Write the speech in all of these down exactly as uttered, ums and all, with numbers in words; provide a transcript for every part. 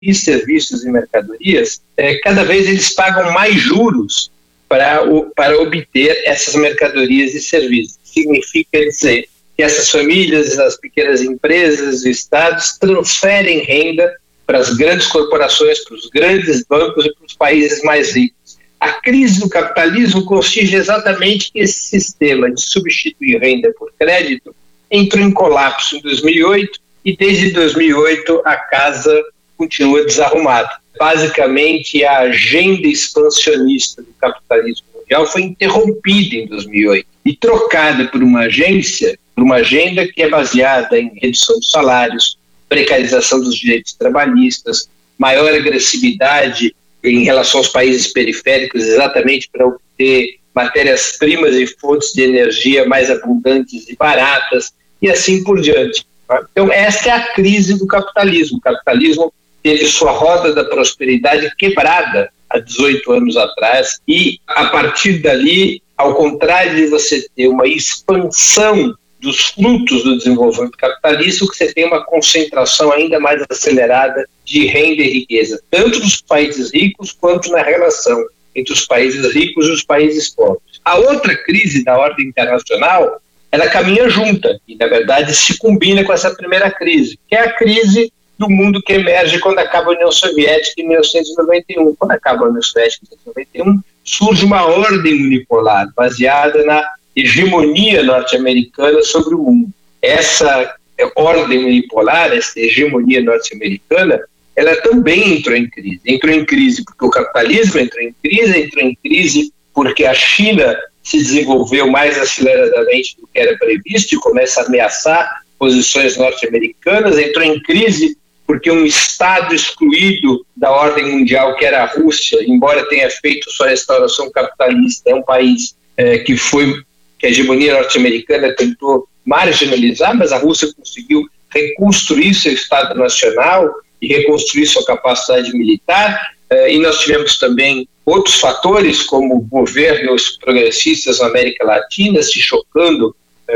e serviços e mercadorias, é, cada vez eles pagam mais juros para, o, para obter essas mercadorias e serviços. Significa dizer que essas famílias, as pequenas empresas, os estados transferem renda para as grandes corporações, para os grandes bancos e para os países mais ricos. A crise do capitalismo consiste exatamente que esse sistema de substituir renda por crédito entrou em colapso em dois mil e oito e desde dois mil e oito a casa continua desarrumada. Basicamente, a agenda expansionista do capitalismo mundial foi interrompida em dois mil e oito e trocada por uma agência, por uma agenda que é baseada em redução dos salários, precarização dos direitos trabalhistas, maior agressividade em relação aos países periféricos, exatamente para obter matérias-primas e fontes de energia mais abundantes e baratas, e assim por diante. Então, esta é a crise do capitalismo. O capitalismo teve sua roda da prosperidade quebrada há dezoito anos atrás, e a partir dali, ao contrário de você ter uma expansão dos frutos do desenvolvimento capitalista, que você tem uma concentração ainda mais acelerada de renda e riqueza, tanto nos países ricos quanto na relação entre os países ricos e os países pobres. A outra crise da ordem internacional, ela caminha junta e, na verdade, se combina com essa primeira crise, que é a crise do mundo que emerge quando acaba a União Soviética em mil novecentos e noventa e um. Quando acaba a União Soviética em mil novecentos e noventa e um, surge uma ordem unipolar baseada na hegemonia norte-americana sobre o mundo. Essa ordem unipolar, essa hegemonia norte-americana, ela também entrou em crise. Entrou em crise porque o capitalismo entrou em crise, entrou em crise porque a China se desenvolveu mais aceleradamente do que era previsto e começa a ameaçar posições norte-americanas, entrou em crise porque um Estado excluído da ordem mundial, que era a Rússia, embora tenha feito sua restauração capitalista, é um país é, que foi que a hegemonia norte-americana tentou marginalizar, mas a Rússia conseguiu reconstruir seu Estado nacional e reconstruir sua capacidade militar, e nós tivemos também outros fatores, como governos progressistas na América Latina se chocando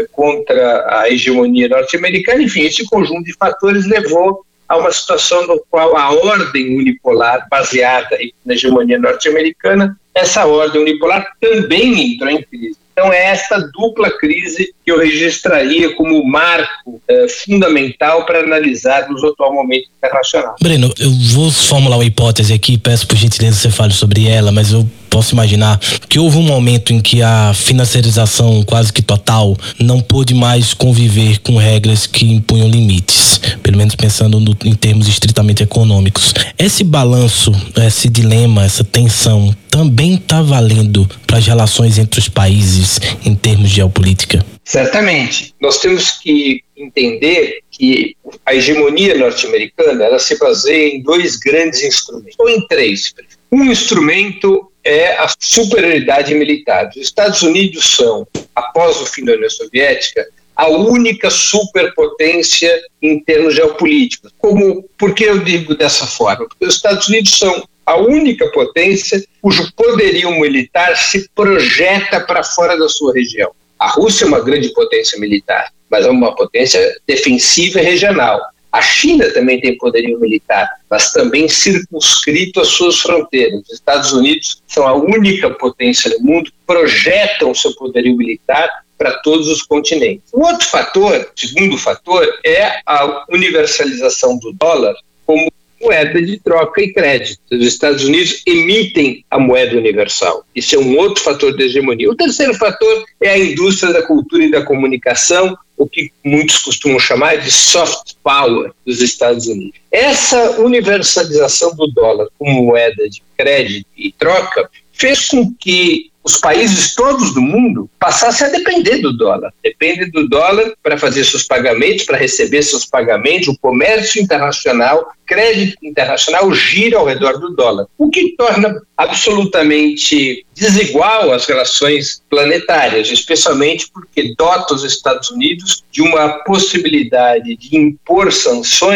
contra a hegemonia norte-americana. Enfim, esse conjunto de fatores levou a uma situação no qual a ordem unipolar, baseada na hegemonia norte-americana, essa ordem unipolar também entrou em crise. Então é essa dupla crise que eu registraria como marco eh, fundamental para analisarmos o atual momento internacional. Breno, eu vou formular uma hipótese aqui, peço por gentileza que você fale sobre ela, mas eu posso imaginar que houve um momento em que a financiarização quase que total não pôde mais conviver com regras que impunham limites, pelo menos pensando no, em termos estritamente econômicos. Esse balanço, esse dilema, essa tensão também está valendo para as relações entre os países em termos de geopolítica? Certamente. Nós temos que entender que a hegemonia norte-americana ela se baseia em dois grandes instrumentos, ou em três. Um instrumento é a superioridade militar. Os Estados Unidos são, após o fim da União Soviética, a única superpotência em termos geopolíticos. Como, por que eu digo dessa forma? Porque os Estados Unidos são a única potência cujo poderio militar se projeta para fora da sua região. A Rússia é uma grande potência militar, mas é uma potência defensiva e regional. A China também tem poderio militar, mas também circunscrito às suas fronteiras. Os Estados Unidos são a única potência no mundo que projetam o seu poderio militar para todos os continentes. O outro fator, o segundo fator, é a universalização do dólar como moeda de troca e crédito. Os Estados Unidos emitem a moeda universal. Isso é um outro fator de hegemonia. O terceiro fator é a indústria da cultura e da comunicação, o que muitos costumam chamar de soft power dos Estados Unidos. Essa universalização do dólar como moeda de crédito e troca fez com que os países todos do mundo passassem a depender do dólar. Dependem do dólar para fazer seus pagamentos, para receber seus pagamentos. O comércio internacional, crédito internacional gira ao redor do dólar, o que torna absolutamente desigual as relações planetárias, especialmente porque dota os Estados Unidos de uma possibilidade de impor sanções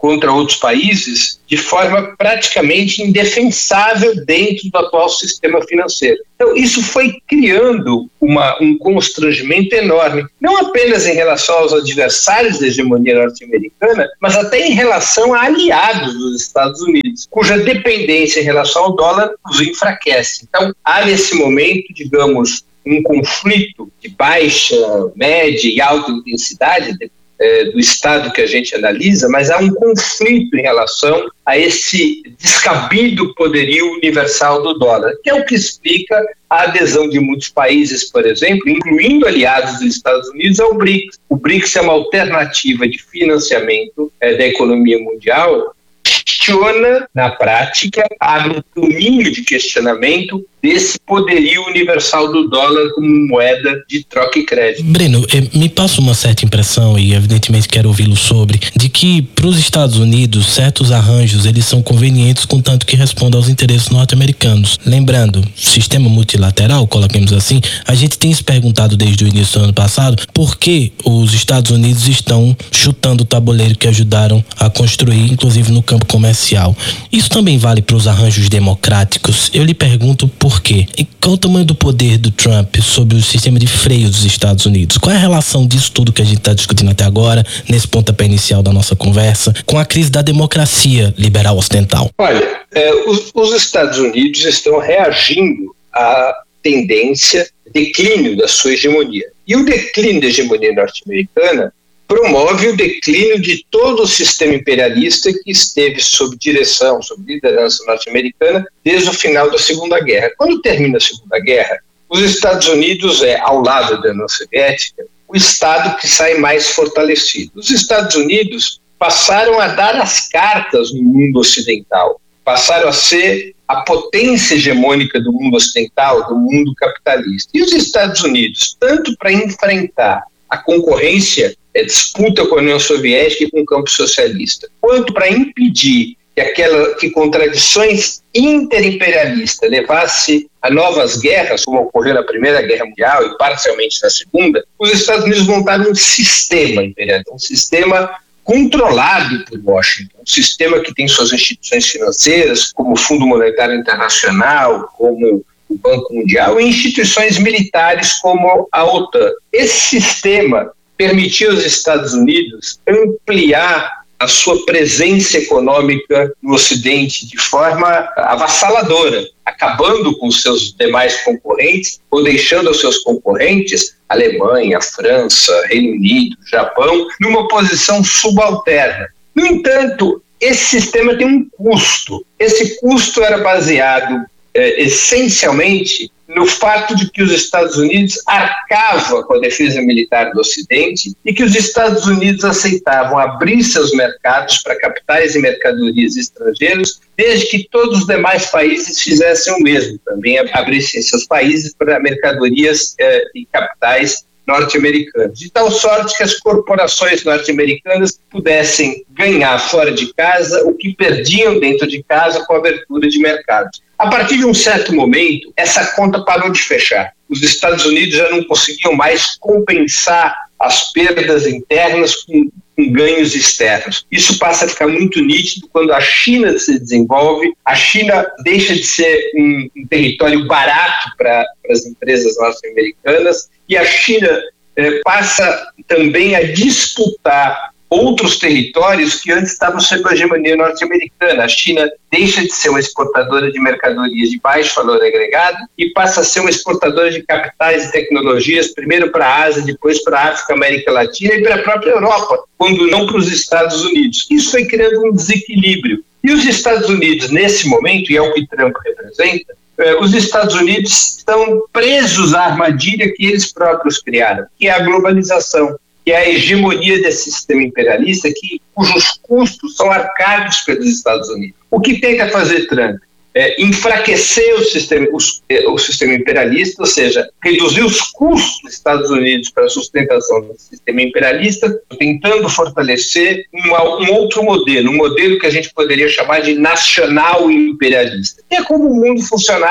contra outros países de forma praticamente indefensável dentro do atual sistema financeiro. Então, isso foi criando uma, um constrangimento enorme, não apenas em relação aos adversários da hegemonia norte-americana, mas até em relação a aliados dos Estados Unidos, cuja dependência em relação ao dólar os enfraquece. Então, há nesse momento, digamos, um conflito de baixa, média e alta intensidade do estado que a gente analisa, mas há um conflito em relação a esse descabido poderio universal do dólar, que é o que explica a adesão de muitos países, por exemplo, incluindo aliados dos Estados Unidos, ao BRICS. O BRICS é uma alternativa de financiamento é, da economia mundial, questiona, na prática, abre um caminho de questionamento desse poderio universal do dólar como moeda de troca e crédito. Breno, me passa uma certa impressão, e evidentemente quero ouvi-lo sobre, de que para os Estados Unidos certos arranjos eles são convenientes contanto que respondam aos interesses norte-americanos. Lembrando, sistema multilateral, coloquemos assim, a gente tem se perguntado desde o início do ano passado por que os Estados Unidos estão chutando o tabuleiro que ajudaram a construir, inclusive no campo comercial. Isso também vale para os arranjos democráticos. Eu lhe pergunto por quê? E qual o tamanho do poder do Trump sobre o sistema de freio dos Estados Unidos? Qual é a relação disso tudo que a gente está discutindo até agora, nesse pontapé inicial da nossa conversa, com a crise da democracia liberal ocidental? Olha, é, os, os Estados Unidos estão reagindo à tendência de declínio da sua hegemonia. E o declínio da hegemonia norte-americana promove o declínio de todo o sistema imperialista que esteve sob direção, sob liderança norte-americana desde o final da Segunda Guerra. Quando termina a Segunda Guerra, os Estados Unidos é, ao lado da União Soviética, o Estado que sai mais fortalecido. Os Estados Unidos passaram a dar as cartas no mundo ocidental, passaram a ser a potência hegemônica do mundo ocidental, do mundo capitalista. E os Estados Unidos, tanto para enfrentar a concorrência, a disputa com a União Soviética e com o campo socialista, quanto para impedir que, aquela, que contradições interimperialistas levasse a novas guerras, como ocorreu na Primeira Guerra Mundial e parcialmente na Segunda, os Estados Unidos montaram um sistema imperialista, um sistema controlado por Washington, um sistema que tem suas instituições financeiras, como o Fundo Monetário Internacional, como o Banco Mundial, e instituições militares como a OTAN. Esse sistema permitiu aos Estados Unidos ampliar a sua presença econômica no Ocidente de forma avassaladora, acabando com os seus demais concorrentes ou deixando os seus concorrentes, Alemanha, França, Reino Unido, Japão, numa posição subalterna. No entanto, esse sistema tem um custo. Esse custo era baseado eh, essencialmente no fato de que os Estados Unidos arcavam com a defesa militar do Ocidente e que os Estados Unidos aceitavam abrir seus mercados para capitais e mercadorias estrangeiros, desde que todos os demais países fizessem o mesmo, também abrissem seus países para mercadorias eh, e capitais norte-americanos, de tal sorte que as corporações norte-americanas pudessem ganhar fora de casa o que perdiam dentro de casa com a abertura de mercados. A partir de um certo momento, essa conta parou de fechar. Os Estados Unidos já não conseguiam mais compensar as perdas internas com, com ganhos externos. Isso passa a ficar muito nítido quando a China se desenvolve. A China deixa de ser um, um território barato para as empresas norte-americanas e a China eh, passa também a disputar outros territórios que antes estavam sob a hegemonia norte-americana. A China deixa de ser uma exportadora de mercadorias de baixo valor agregado e passa a ser uma exportadora de capitais e tecnologias, primeiro para a Ásia, depois para a África, América Latina e para a própria Europa, quando não para os Estados Unidos. Isso foi criando um desequilíbrio. E os Estados Unidos, nesse momento, e é o que Trump representa, eh, os Estados Unidos estão presos à armadilha que eles próprios criaram, que é a globalização, que é a hegemonia desse sistema imperialista que, cujos custos são arcados pelos Estados Unidos. O que tenta fazer Trump? É enfraquecer o sistema, o, o sistema imperialista, ou seja, reduzir os custos dos Estados Unidos para a sustentação do sistema imperialista, tentando fortalecer uma, um outro modelo, um modelo que a gente poderia chamar de nacional imperialista. Que é como o mundo funcionava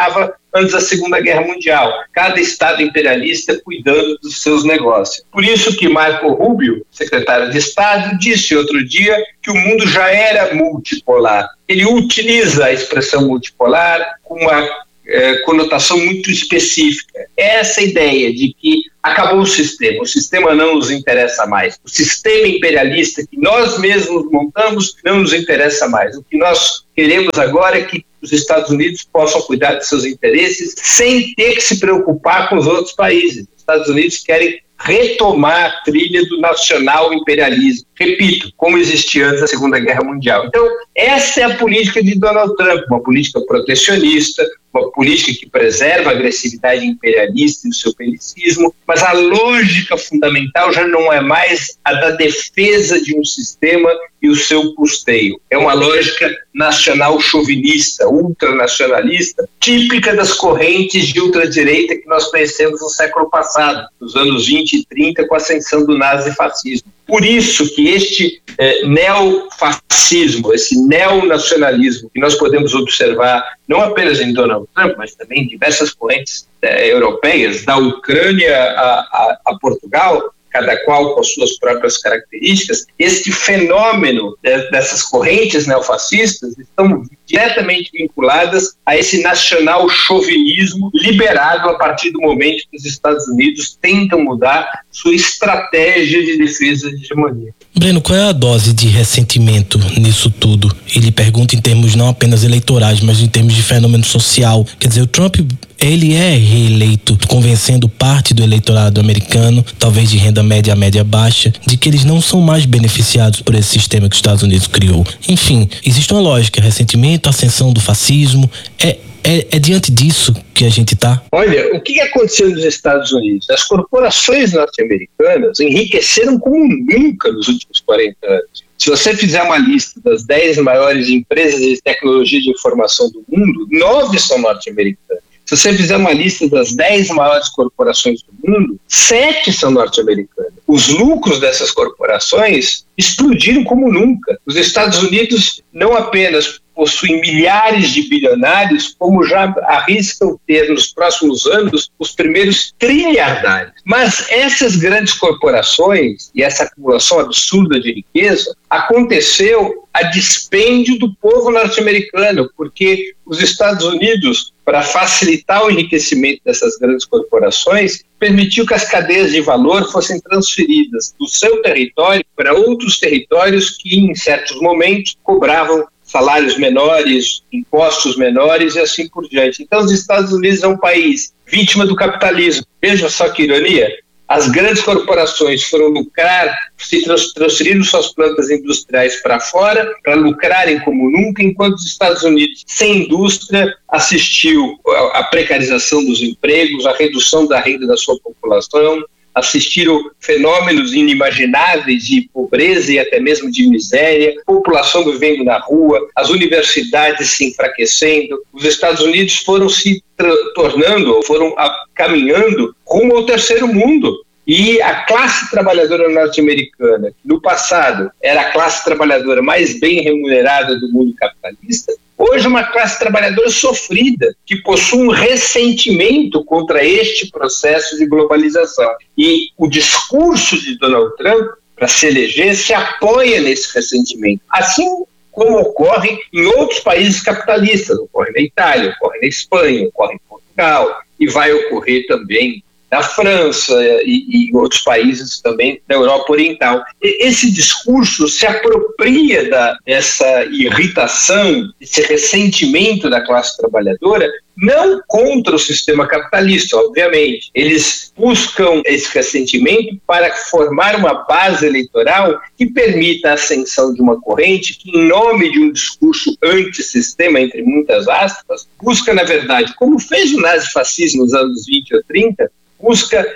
antes da Segunda Guerra Mundial. Cada Estado imperialista cuidando dos seus negócios. Por isso que Marco Rubio, secretário de Estado, disse outro dia que o mundo já era multipolar. Ele utiliza a expressão multipolar com uma é, conotação muito específica. Essa ideia de que acabou o sistema, o sistema não nos interessa mais. O sistema imperialista que nós mesmos montamos não nos interessa mais. O que nós queremos agora é que os Estados Unidos possam cuidar de seus interesses sem ter que se preocupar com os outros países. Os Estados Unidos querem retomar a trilha do nacional imperialismo. Repito, como existia antes da Segunda Guerra Mundial. Então, essa é a política de Donald Trump, uma política protecionista, uma política que preserva a agressividade imperialista e o seu belicismo, mas a lógica fundamental já não é mais a da defesa de um sistema e o seu custeio. É uma lógica nacional chauvinista, ultranacionalista, típica das correntes de ultradireita que nós conhecemos no século passado, nos anos vinte e trinta, com a ascensão do nazifascismo. Por isso que este eh, neofascismo, esse neonacionalismo que nós podemos observar não apenas em Donald Trump, mas também em diversas correntes eh, europeias, da Ucrânia a, a, a Portugal, cada qual com as suas próprias características, este fenômeno de, dessas correntes neofascistas estão diretamente vinculadas a esse nacional chauvinismo liberado a partir do momento que os Estados Unidos tentam mudar sua estratégia de defesa de hegemonia. Breno, qual é a dose de ressentimento nisso tudo? Ele pergunta em termos não apenas eleitorais, mas em termos de fenômeno social. Quer dizer, o Trump, ele é reeleito, convencendo parte do eleitorado americano, talvez de renda média a média baixa, de que eles não são mais beneficiados por esse sistema que os Estados Unidos criou. Enfim, existe uma lógica, ressentimento, ascensão do fascismo, é É, é diante disso que a gente está? Olha, o que aconteceu nos Estados Unidos? As corporações norte-americanas enriqueceram como nunca nos últimos quarenta anos. Se você fizer uma lista das dez maiores empresas de tecnologia de informação do mundo, nove são norte-americanas. Se você fizer uma lista das dez maiores corporações do mundo, sete são norte-americanas. Os lucros dessas corporações explodiram como nunca. Os Estados Unidos não apenas possuem milhares de bilionários, como já arriscam ter nos próximos anos os primeiros trilhardários. Mas essas grandes corporações e essa acumulação absurda de riqueza aconteceu a dispêndio do povo norte-americano, porque os Estados Unidos, para facilitar o enriquecimento dessas grandes corporações, permitiu que as cadeias de valor fossem transferidas do seu território para outros territórios que, em certos momentos, cobravam salários menores, impostos menores e assim por diante. Então, os Estados Unidos é um país vítima do capitalismo. Veja só que ironia. As grandes corporações foram lucrar, se trans, transferiram suas plantas industriais para fora, para lucrarem como nunca, enquanto os Estados Unidos, sem indústria, assistiu à precarização dos empregos, à redução da renda da sua população, assistiram fenômenos inimagináveis de pobreza e até mesmo de miséria, população vivendo na rua, as universidades se enfraquecendo. Os Estados Unidos foram se tornando, foram a, caminhando rumo ao terceiro mundo. E a classe trabalhadora norte-americana, que no passado era a classe trabalhadora mais bem remunerada do mundo capitalista, hoje é uma classe trabalhadora sofrida, que possui um ressentimento contra este processo de globalização. E o discurso de Donald Trump, para se eleger, se apoia nesse ressentimento. Assim como ocorre em outros países capitalistas, ocorre na Itália, ocorre na Espanha, ocorre em Portugal, e vai ocorrer também na França e, e outros países também da Europa Oriental. E esse discurso se apropria da, dessa irritação, desse ressentimento da classe trabalhadora, não contra o sistema capitalista, obviamente. Eles buscam esse ressentimento para formar uma base eleitoral que permita a ascensão de uma corrente que, em nome de um discurso antissistema, entre muitas aspas, busca, na verdade, como fez o nazifascismo nos anos vinte ou trinta, busca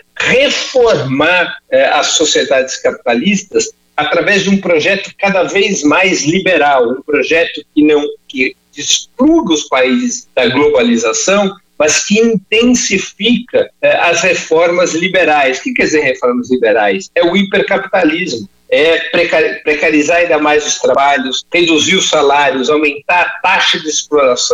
reformar eh, as sociedades capitalistas através de um projeto cada vez mais liberal, um projeto que não que expurga os países da globalização, mas que intensifica eh, as reformas liberais. O que quer dizer reformas liberais? É o hipercapitalismo. É precarizar ainda mais os trabalhos, reduzir os salários, aumentar a taxa de exploração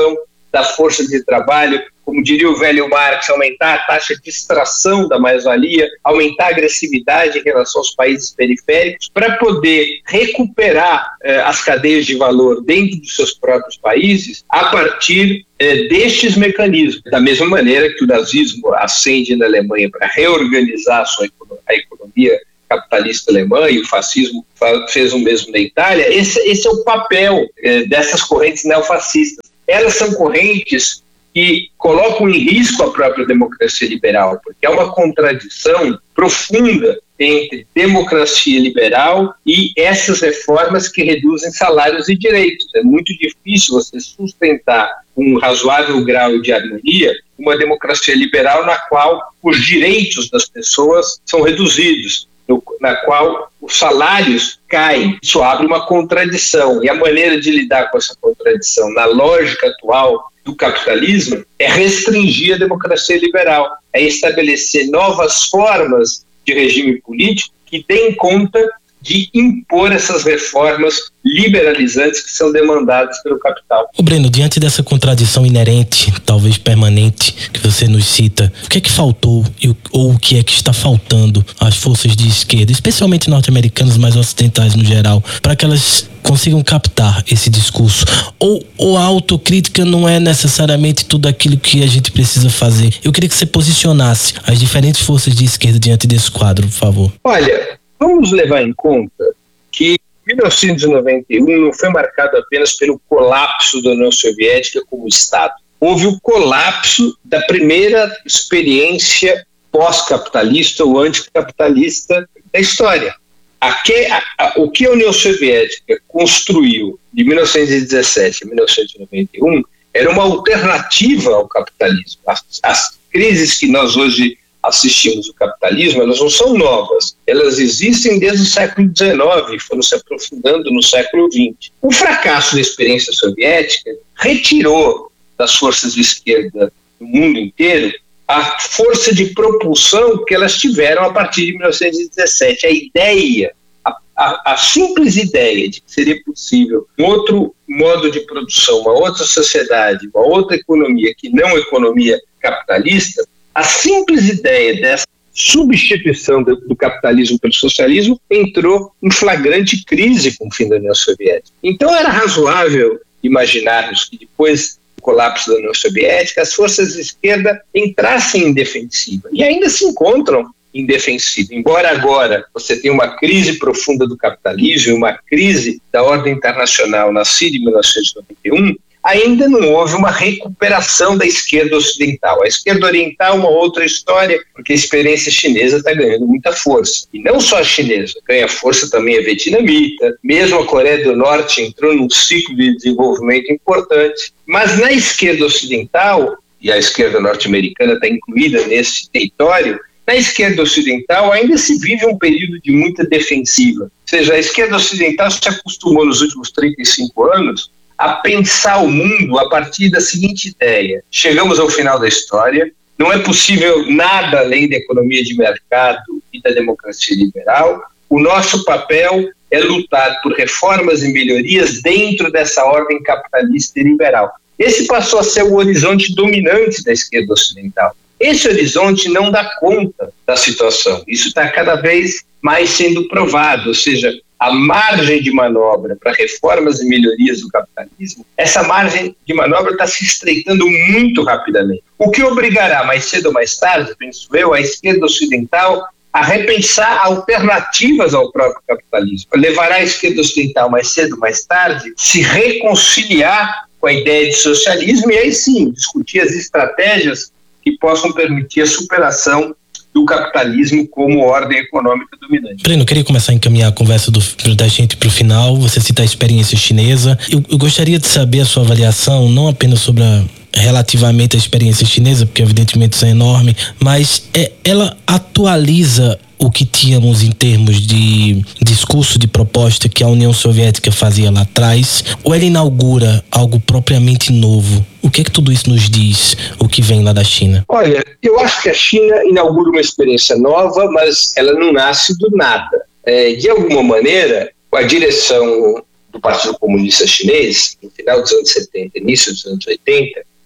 da força de trabalho, como diria o velho Marx, aumentar a taxa de extração da mais-valia, aumentar a agressividade em relação aos países periféricos, para poder recuperar eh, as cadeias de valor dentro dos seus próprios países a partir eh, destes mecanismos. Da mesma maneira que o nazismo ascende na Alemanha para reorganizar a sua a economia capitalista alemã, e o fascismo fez o mesmo na Itália, esse, esse é o papel eh, dessas correntes neofascistas. Elas são correntes que colocam em risco a própria democracia liberal, porque há uma contradição profunda entre democracia liberal e essas reformas que reduzem salários e direitos. É muito difícil você sustentar um razoável grau de harmonia uma democracia liberal na qual os direitos das pessoas são reduzidos, no, na qual os salários caem. Isso abre uma contradição, e a maneira de lidar com essa contradição na lógica atual do capitalismo é restringir a democracia liberal, é estabelecer novas formas de regime político que deem conta de impor essas reformas liberalizantes que são demandadas pelo capital. Ô Breno, diante dessa contradição inerente, talvez permanente, que você nos cita, o que é que faltou ou o que é que está faltando às forças de esquerda, especialmente norte-americanas, mas ocidentais no geral, para que elas consigam captar esse discurso? Ou, ou a autocrítica não é necessariamente tudo aquilo que a gente precisa fazer? Eu queria que você posicionasse as diferentes forças de esquerda diante desse quadro, por favor. Olha, vamos levar em conta que mil novecentos e noventa e um não foi marcado apenas pelo colapso da União Soviética como Estado. Houve o colapso da primeira experiência pós-capitalista ou anticapitalista da história. Aqui, a, a, o que a União Soviética construiu de mil novecentos e dezessete a mil novecentos e noventa e um era uma alternativa ao capitalismo. As, as crises que nós hoje assistimos o capitalismo, elas não são novas, elas existem desde o século dezenove e foram se aprofundando no século vinte. O fracasso da experiência soviética retirou das forças de esquerda do mundo inteiro a força de propulsão que elas tiveram a partir de mil novecentos e dezessete. A ideia, a, a, a simples ideia de que seria possível um outro modo de produção, uma outra sociedade, uma outra economia que não a economia capitalista, a simples ideia dessa substituição do, do capitalismo pelo socialismo entrou em flagrante crise com o fim da União Soviética. Então era razoável imaginarmos que depois do colapso da União Soviética as forças de esquerda entrassem em defensiva, e ainda se encontram em defensiva. Embora agora você tenha uma crise profunda do capitalismo, uma crise da ordem internacional nascida em mil novecentos e noventa e um, ainda não houve uma recuperação da esquerda ocidental. A esquerda oriental é uma outra história, porque a experiência chinesa está ganhando muita força. E não só a chinesa, ganha força também a vietnamita, mesmo a Coreia do Norte entrou num ciclo de desenvolvimento importante. Mas na esquerda ocidental, e a esquerda norte-americana está incluída nesse território, na esquerda ocidental ainda se vive um período de muita defensiva. Ou seja, a esquerda ocidental se acostumou nos últimos trinta e cinco anos a pensar o mundo a partir da seguinte ideia: chegamos ao final da história, não é possível nada além da economia de mercado e da democracia liberal, o nosso papel é lutar por reformas e melhorias dentro dessa ordem capitalista e liberal. Esse passou a ser o horizonte dominante da esquerda ocidental. Esse horizonte não dá conta da situação, isso está cada vez mais sendo provado, ou seja, a margem de manobra para reformas e melhorias do capitalismo, essa margem de manobra está se estreitando muito rapidamente. O que obrigará, mais cedo ou mais tarde, penso eu, a esquerda ocidental a repensar alternativas ao próprio capitalismo. Levará a esquerda ocidental, mais cedo ou mais tarde, se reconciliar com a ideia de socialismo e aí sim discutir as estratégias que possam permitir a superação do capitalismo como ordem econômica dominante. Breno, eu queria começar a encaminhar a conversa do, da gente para o final. Você cita a experiência chinesa. Eu, eu gostaria de saber a sua avaliação, não apenas sobre a, relativamente à experiência chinesa, porque evidentemente isso é enorme, mas é, ela atualiza o que tínhamos em termos de discurso, de proposta que a União Soviética fazia lá atrás, ou ela inaugura algo propriamente novo? O que é que tudo isso nos diz, o que vem lá da China? Olha, eu acho que a China inaugura uma experiência nova, mas ela não nasce do nada. É, de alguma maneira, a direção do Partido Comunista Chinês, no final dos anos setenta, início dos anos oitenta,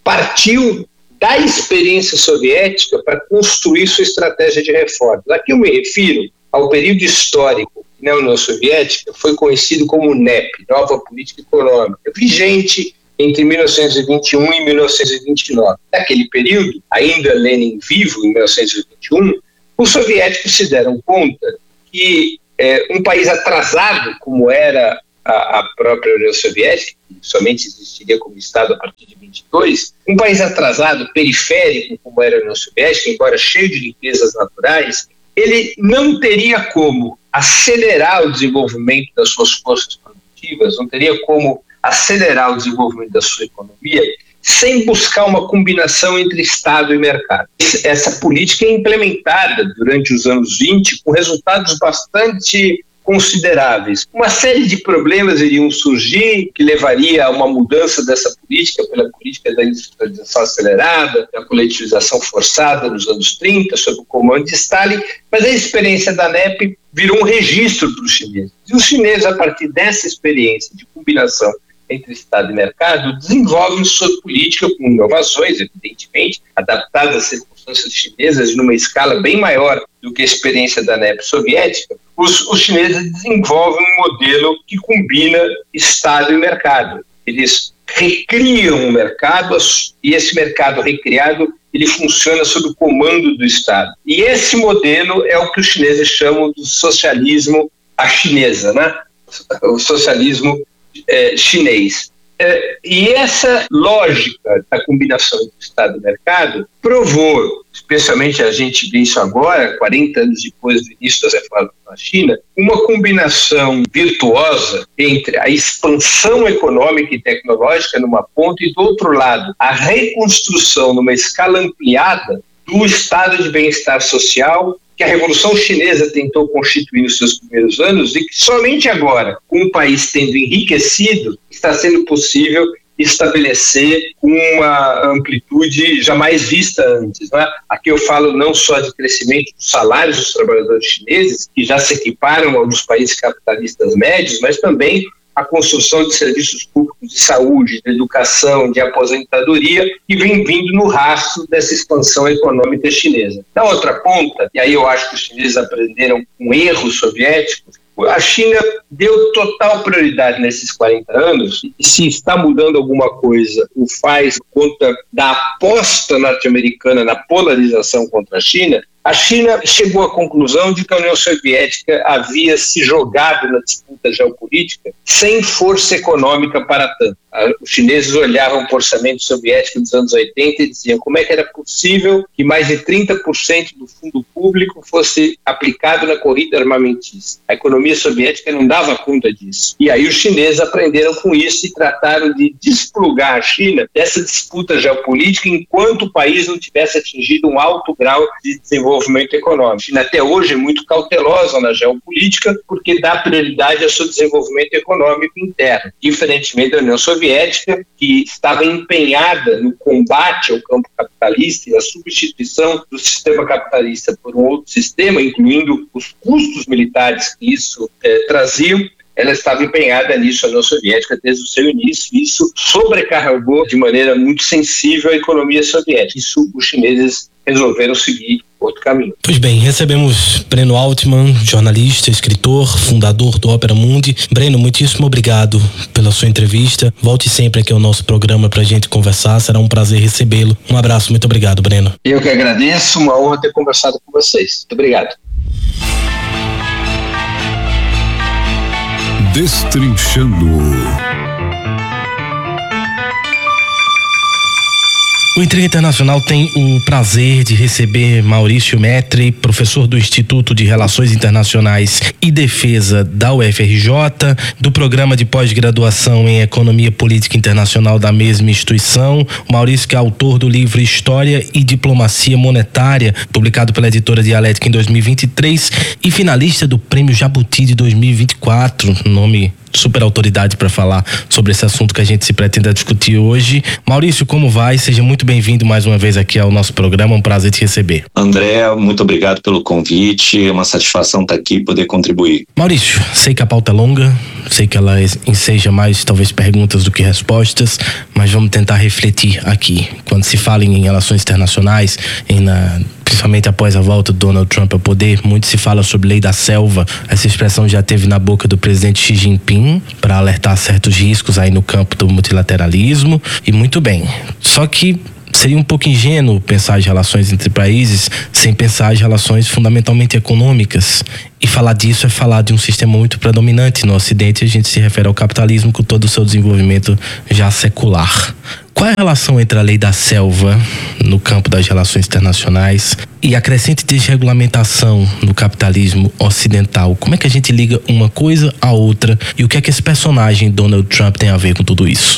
partiu da experiência soviética para construir sua estratégia de reforma. Aqui eu me refiro ao período histórico que na União Soviética foi conhecido como N E P, Nova Política Econômica, vigente entre mil novecentos e vinte e um e mil novecentos e vinte e nove. Naquele período, ainda Lenin vivo, em mil novecentos e vinte e um, os soviéticos se deram conta que é, um país atrasado, como era a, a própria União Soviética, que somente existiria como Estado a partir de vinte e dois, um país atrasado, periférico, como era a União Soviética, embora cheio de riquezas naturais, ele não teria como acelerar o desenvolvimento das suas forças produtivas, não teria como acelerar o desenvolvimento da sua economia sem buscar uma combinação entre Estado e mercado. Essa política é implementada durante os anos vinte com resultados bastante consideráveis. Uma série de problemas iriam surgir que levaria a uma mudança dessa política pela política da industrialização acelerada, da coletivização forçada nos anos trinta, sob o comando de Stalin, mas a experiência da N E P virou um registro para os chineses. E os chineses, a partir dessa experiência de combinação entre Estado e mercado, desenvolvem sua política com inovações, evidentemente, adaptadas às circunstâncias chinesas e numa escala bem maior do que a experiência da N E P soviética. Os, os chineses desenvolvem um modelo que combina Estado e mercado. Eles recriam o mercado e esse mercado recriado ele funciona sob o comando do Estado. E esse modelo é o que os chineses chamam de socialismo à chinesa, né? O socialismo É, chinês. É, e essa lógica da combinação entre Estado e mercado provou, especialmente a gente vê isso agora, quarenta anos depois do início das reformas na China, uma combinação virtuosa entre a expansão econômica e tecnológica numa ponta e, do outro lado, a reconstrução numa escala ampliada do estado de bem-estar social que a Revolução Chinesa tentou constituir nos seus primeiros anos e que somente agora, com o país tendo enriquecido, está sendo possível estabelecer uma amplitude jamais vista antes. Né? Aqui eu falo não só de crescimento dos salários dos trabalhadores chineses, que já se equiparam aos países capitalistas médios, mas também a construção de serviços públicos de saúde, de educação, de aposentadoria, que vem vindo no rastro dessa expansão econômica chinesa. Na outra ponta, e aí eu acho que os chineses aprenderam com erros soviéticos, a China deu total prioridade nesses quarenta anos, e se está mudando alguma coisa, o faz por conta da aposta norte-americana na polarização contra a China. A China chegou à conclusão de que a União Soviética havia se jogado na disputa geopolítica sem força econômica para tanto. Os chineses olhavam para o orçamento soviético dos anos oitenta e diziam como é que era possível que mais de trinta por cento do fundo público fosse aplicado na corrida armamentista. A economia soviética não dava conta disso. E aí os chineses aprenderam com isso e trataram de desplugar a China dessa disputa geopolítica enquanto o país não tivesse atingido um alto grau de desenvolvimento econômico. A China até hoje é muito cautelosa na geopolítica porque dá prioridade ao seu desenvolvimento econômico interno, diferentemente da União Soviética, que estava empenhada no combate ao campo capitalista e a substituição do sistema capitalista por um outro sistema, incluindo os custos militares que isso eh, trazia. Ela estava empenhada nisso, a União Soviética, desde o seu início. Isso sobrecarregou de maneira muito sensível a economia soviética. Isso os chineses resolveram seguir outro caminho. Pois bem, recebemos Breno Altman, jornalista, escritor, fundador do Opera Mundi. Breno, muitíssimo obrigado pela sua entrevista. Volte sempre aqui ao nosso programa para a gente conversar. Será um prazer recebê-lo. Um abraço, muito obrigado, Breno. Eu que agradeço, uma honra ter conversado com vocês. Muito obrigado. Destrinchando. O Intriga Internacional tem o prazer de receber Maurício Metri, professor do Instituto de Relações Internacionais e Defesa da U F R J, do programa de pós-graduação em Economia Política Internacional da mesma instituição. O Maurício, que é autor do livro História e Diplomacia Monetária, publicado pela editora Dialética em dois mil e vinte e três, e finalista do Prêmio Jabuti de dois mil e vinte e quatro, nome super autoridade para falar sobre esse assunto que a gente se pretende discutir hoje. Maurício, como vai? Seja muito bem-vindo mais uma vez aqui ao nosso programa, um prazer te receber. André, muito obrigado pelo convite, é uma satisfação estar aqui e poder contribuir. Maurício, sei que a pauta é longa, sei que ela enseja mais talvez perguntas do que respostas, mas vamos tentar refletir aqui. Quando se fala em relações internacionais, em na, principalmente após a volta do Donald Trump ao poder, muito se fala sobre lei da selva. Essa expressão já teve na boca do presidente Xi Jinping para alertar certos riscos aí no campo do multilateralismo, e muito bem. Só que seria um pouco ingênuo pensar as relações entre países sem pensar as relações fundamentalmente econômicas. E falar disso é falar de um sistema muito predominante no Ocidente, e a gente se refere ao capitalismo com todo o seu desenvolvimento já secular. Qual é a relação entre a lei da selva no campo das relações internacionais e a crescente desregulamentação no capitalismo ocidental? Como é que a gente liga uma coisa à outra, e o que é que esse personagem Donald Trump tem a ver com tudo isso?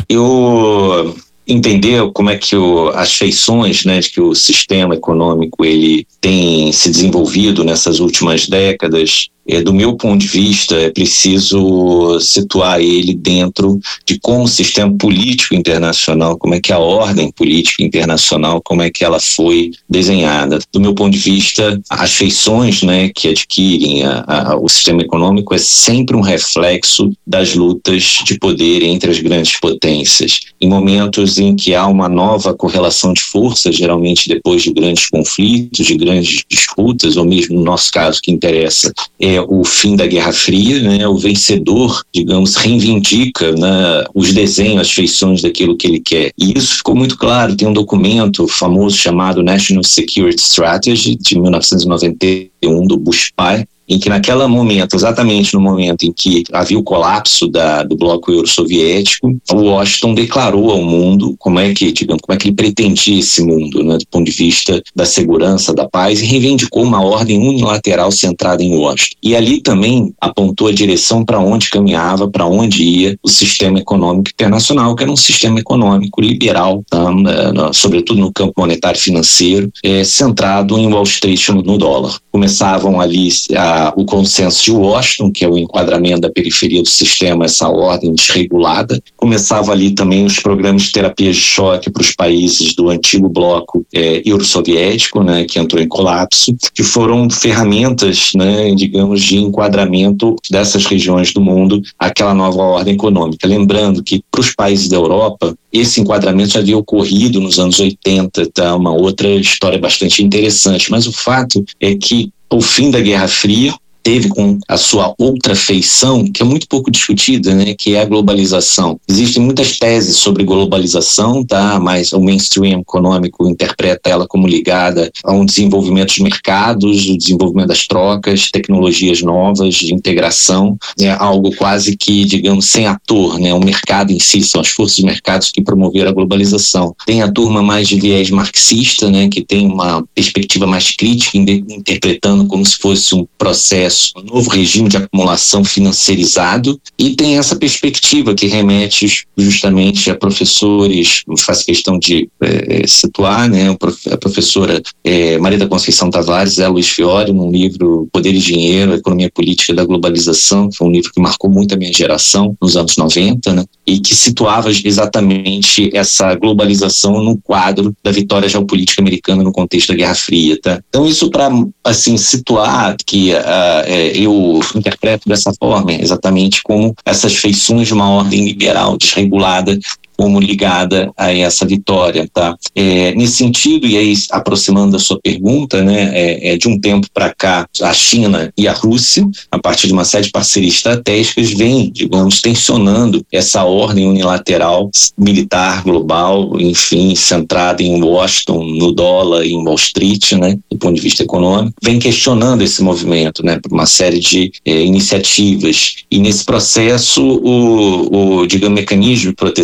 Eu entender como é que o, as feições, né, de que o sistema econômico ele tem se desenvolvido nessas últimas décadas, é, do meu ponto de vista, é preciso situar ele dentro de como o sistema político internacional, como é que a ordem política internacional, como é que ela foi desenhada. Do meu ponto de vista, as feições, né, que adquirem a, a, o sistema econômico é sempre um reflexo das lutas de poder entre as grandes potências. Em momentos em que há uma nova correlação de forças, geralmente depois de grandes conflitos, de grandes disputas, ou mesmo no nosso caso que interessa, é o fim da Guerra Fria, né? O vencedor, digamos, reivindica, né, os desenhos, as feições daquilo que ele quer. E isso ficou muito claro. Tem um documento famoso chamado National Security Strategy, de mil novecentos e noventa e um, do Bush pai, em que naquele momento, exatamente no momento em que havia o colapso da, do bloco euro-soviético, Washington declarou ao mundo como é que, digamos, como é que ele pretendia esse mundo, né, do ponto de vista da segurança, da paz, e reivindicou uma ordem unilateral centrada em Washington. E ali também apontou a direção para onde caminhava, para onde ia o sistema econômico internacional, que era um sistema econômico liberal, tá, né, sobretudo no campo monetário financeiro, é, centrado em Wall Street, no, no dólar. Começavam ali a o consenso de Washington, que é o enquadramento da periferia do sistema, essa ordem desregulada. Começava ali também os programas de terapias de choque para os países do antigo bloco é, euro-soviético, né, que entrou em colapso, que foram ferramentas, né, digamos, de enquadramento dessas regiões do mundo àquela nova ordem econômica. Lembrando que para os países da Europa, esse enquadramento já havia ocorrido nos anos oitenta, tá? Uma outra história bastante interessante, mas o fato é que o fim da Guerra Fria teve com a sua outra feição, que é muito pouco discutida, né, que é a globalização. Existem muitas teses sobre globalização, tá, mas o mainstream econômico interpreta ela como ligada a um desenvolvimento dos mercados, o desenvolvimento das trocas, tecnologias novas, de integração, é algo quase que, digamos, sem ator, né, o mercado em si, são as forças de mercados que promoveram a globalização. Tem a turma mais de viés marxista, né, que tem uma perspectiva mais crítica, interpretando como se fosse um processo, um novo regime de acumulação financeirizado, e tem essa perspectiva que remete justamente a professores, faço questão de é, situar, né, a professora é, Maria da Conceição Tavares, Zé Luiz Fiore, num livro Poder e Dinheiro, Economia Política da Globalização, que foi um livro que marcou muito a minha geração nos anos noventa, né, e que situava exatamente essa globalização no quadro da vitória geopolítica americana no contexto da Guerra Fria. Tá? Então isso para assim, situar que uh, eu interpreto dessa forma, exatamente como essas feições de uma ordem liberal desregulada como ligada a essa vitória, tá? É, nesse sentido, e aí aproximando da sua pergunta, né, é, é de um tempo para cá, a China e a Rússia, a partir de uma série de parcerias estratégicas, vêm, digamos, tensionando essa ordem unilateral militar global, enfim, centrada em Washington, no dólar e em Wall Street, né, do ponto de vista econômico, vem questionando esse movimento, né, por uma série de é, iniciativas. E nesse processo, o, o, digamos, mecanismo de proteção,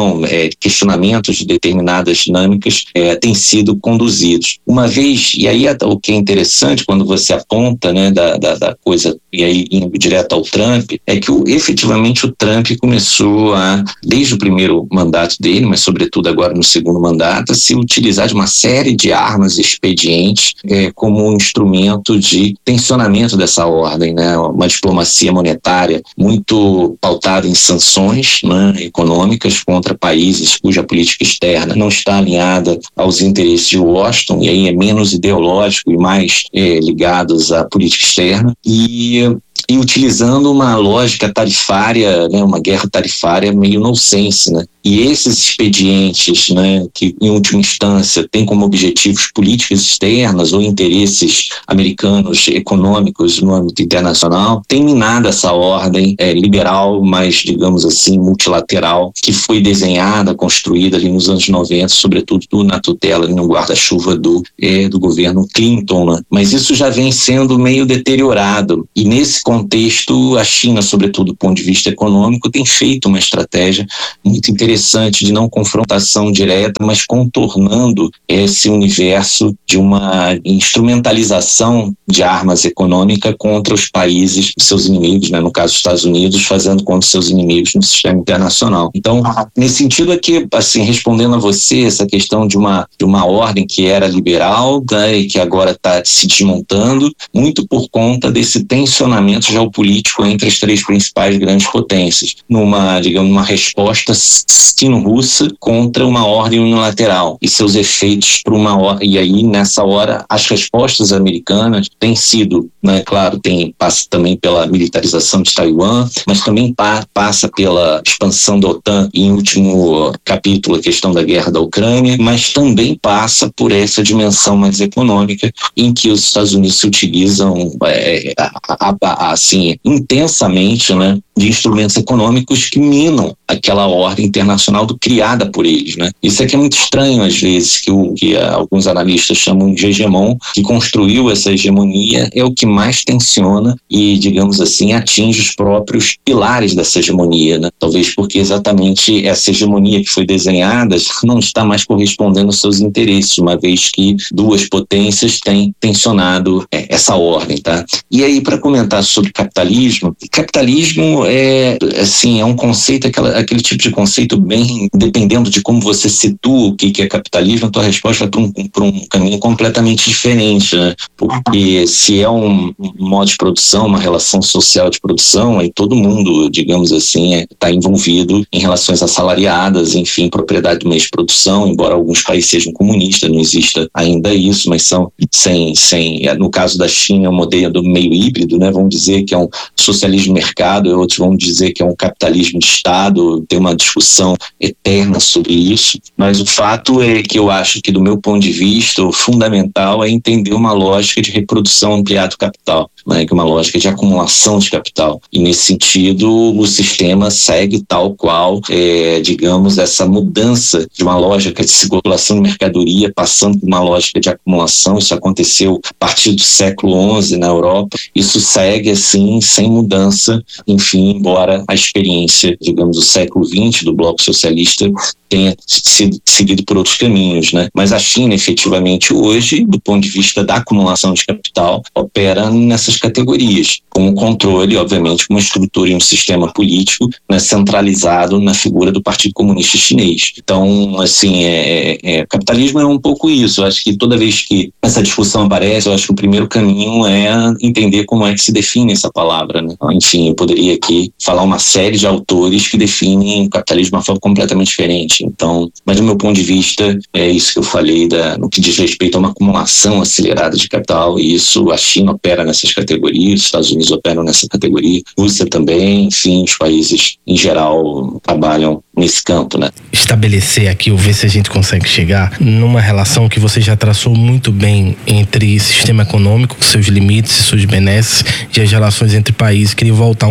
discussão, é, questionamentos de determinadas dinâmicas é, têm sido conduzidos. Uma vez, e aí o que é interessante quando você aponta, né, da, da, da coisa, e aí indo direto ao Trump, é que o, efetivamente o Trump começou a, desde o primeiro mandato dele, mas sobretudo agora no segundo mandato, a se utilizar de uma série de armas e expedientes é, como um instrumento de tensionamento dessa ordem, né? Uma diplomacia monetária muito pautada em sanções, né, econômicas contra países cuja política externa não está alinhada aos interesses de Washington, e aí é menos ideológico e mais é, ligados à política externa, e e utilizando uma lógica tarifária, né, uma guerra tarifária meio nonsense, né? E esses expedientes, né, que em última instância têm como objetivos políticas externas ou interesses americanos econômicos no âmbito internacional, têm minado essa ordem é, liberal, mais, digamos assim, multilateral, que foi desenhada, construída ali nos anos noventa, sobretudo na tutela, no guarda-chuva do, é, do governo Clinton, né? Mas isso já vem sendo meio deteriorado, e nesse contexto a China, sobretudo do ponto de vista econômico, tem feito uma estratégia muito interessante de não confrontação direta, mas contornando esse universo de uma instrumentalização de armas econômicas contra os países, seus inimigos, né, no caso dos Estados Unidos, fazendo contra seus inimigos no sistema internacional. Então, nesse sentido é que, assim, respondendo a você, essa questão de uma, de uma ordem que era liberal, né, e que agora está se desmontando, muito por conta desse tensionamento geopolítico entre as três principais grandes potências, numa, digamos, uma resposta sino-russa contra uma ordem unilateral e seus efeitos para uma hora, e aí nessa hora as respostas americanas têm sido, né, claro, tem, passa também pela militarização de Taiwan, mas também pa, passa pela expansão da OTAN, e em último capítulo a questão da guerra da Ucrânia, mas também passa por essa dimensão mais econômica em que os Estados Unidos se utilizam é, a, a, a, assim, intensamente, né, de instrumentos econômicos que minam aquela ordem internacional do, criada por eles, né? Isso é que é muito estranho às vezes, que, o, que uh, alguns analistas chamam de hegemon, que construiu essa hegemonia, é o que mais tensiona e, digamos assim, atinge os próprios pilares dessa hegemonia, né? Talvez porque exatamente essa hegemonia que foi desenhada não está mais correspondendo aos seus interesses, uma vez que duas potências têm tensionado é, essa ordem, tá? E aí, para comentar sobre capitalismo, capitalismo é, assim, é um conceito, aquela, aquele tipo de conceito bem, dependendo de como você situa o que, que é capitalismo, a tua resposta vai para um, para um caminho completamente diferente, né? Porque se é um modo de produção, uma relação social de produção, aí todo mundo, digamos assim, está é, envolvido em relações assalariadas, enfim, propriedade do meio de produção, embora alguns países sejam comunistas, não exista ainda isso, mas são sem, sem no caso da China, é um modelo meio híbrido, né? Vamos dizer que é um socialismo de mercado, outros vão dizer que é um capitalismo de Estado, tem uma discussão eterna sobre isso, mas o fato é que eu acho que, do meu ponto de vista, o fundamental é entender uma lógica de reprodução ampliada do capital, né, que é uma lógica de acumulação de capital, e nesse sentido o sistema segue tal qual, é, digamos, essa mudança de uma lógica de circulação de mercadoria passando por uma lógica de acumulação. Isso aconteceu a partir do século onze na Europa, isso segue assim, sem mudança, enfim, embora a experiência, digamos, do século vinte do bloco socialista tenha sido seguido por outros caminhos, né? Mas a China, efetivamente, hoje, do ponto de vista da acumulação de capital, opera nessas categorias, com o controle, obviamente, com uma estrutura e um sistema político, né, centralizado na figura do Partido Comunista Chinês. Então, assim, é, é, capitalismo é um pouco isso. Eu acho que toda vez que essa discussão aparece, eu acho que o primeiro caminho é entender como é que se define essa palavra, né? Enfim, eu poderia aqui falar uma série de autores que definem o capitalismo de uma forma completamente diferente. Então, mas do meu ponto de vista, é isso que eu falei da, no que diz respeito a uma acumulação acelerada de capital, e isso a China opera nessas categorias, os Estados Unidos operam nessa categoria, a Rússia também, enfim, os países em geral trabalham nesse campo, né? Estabelecer aqui, ou ver se a gente consegue chegar numa relação que você já traçou muito bem entre sistema econômico, seus limites e suas benesses, e as relações entre países. Queria voltar um pouco no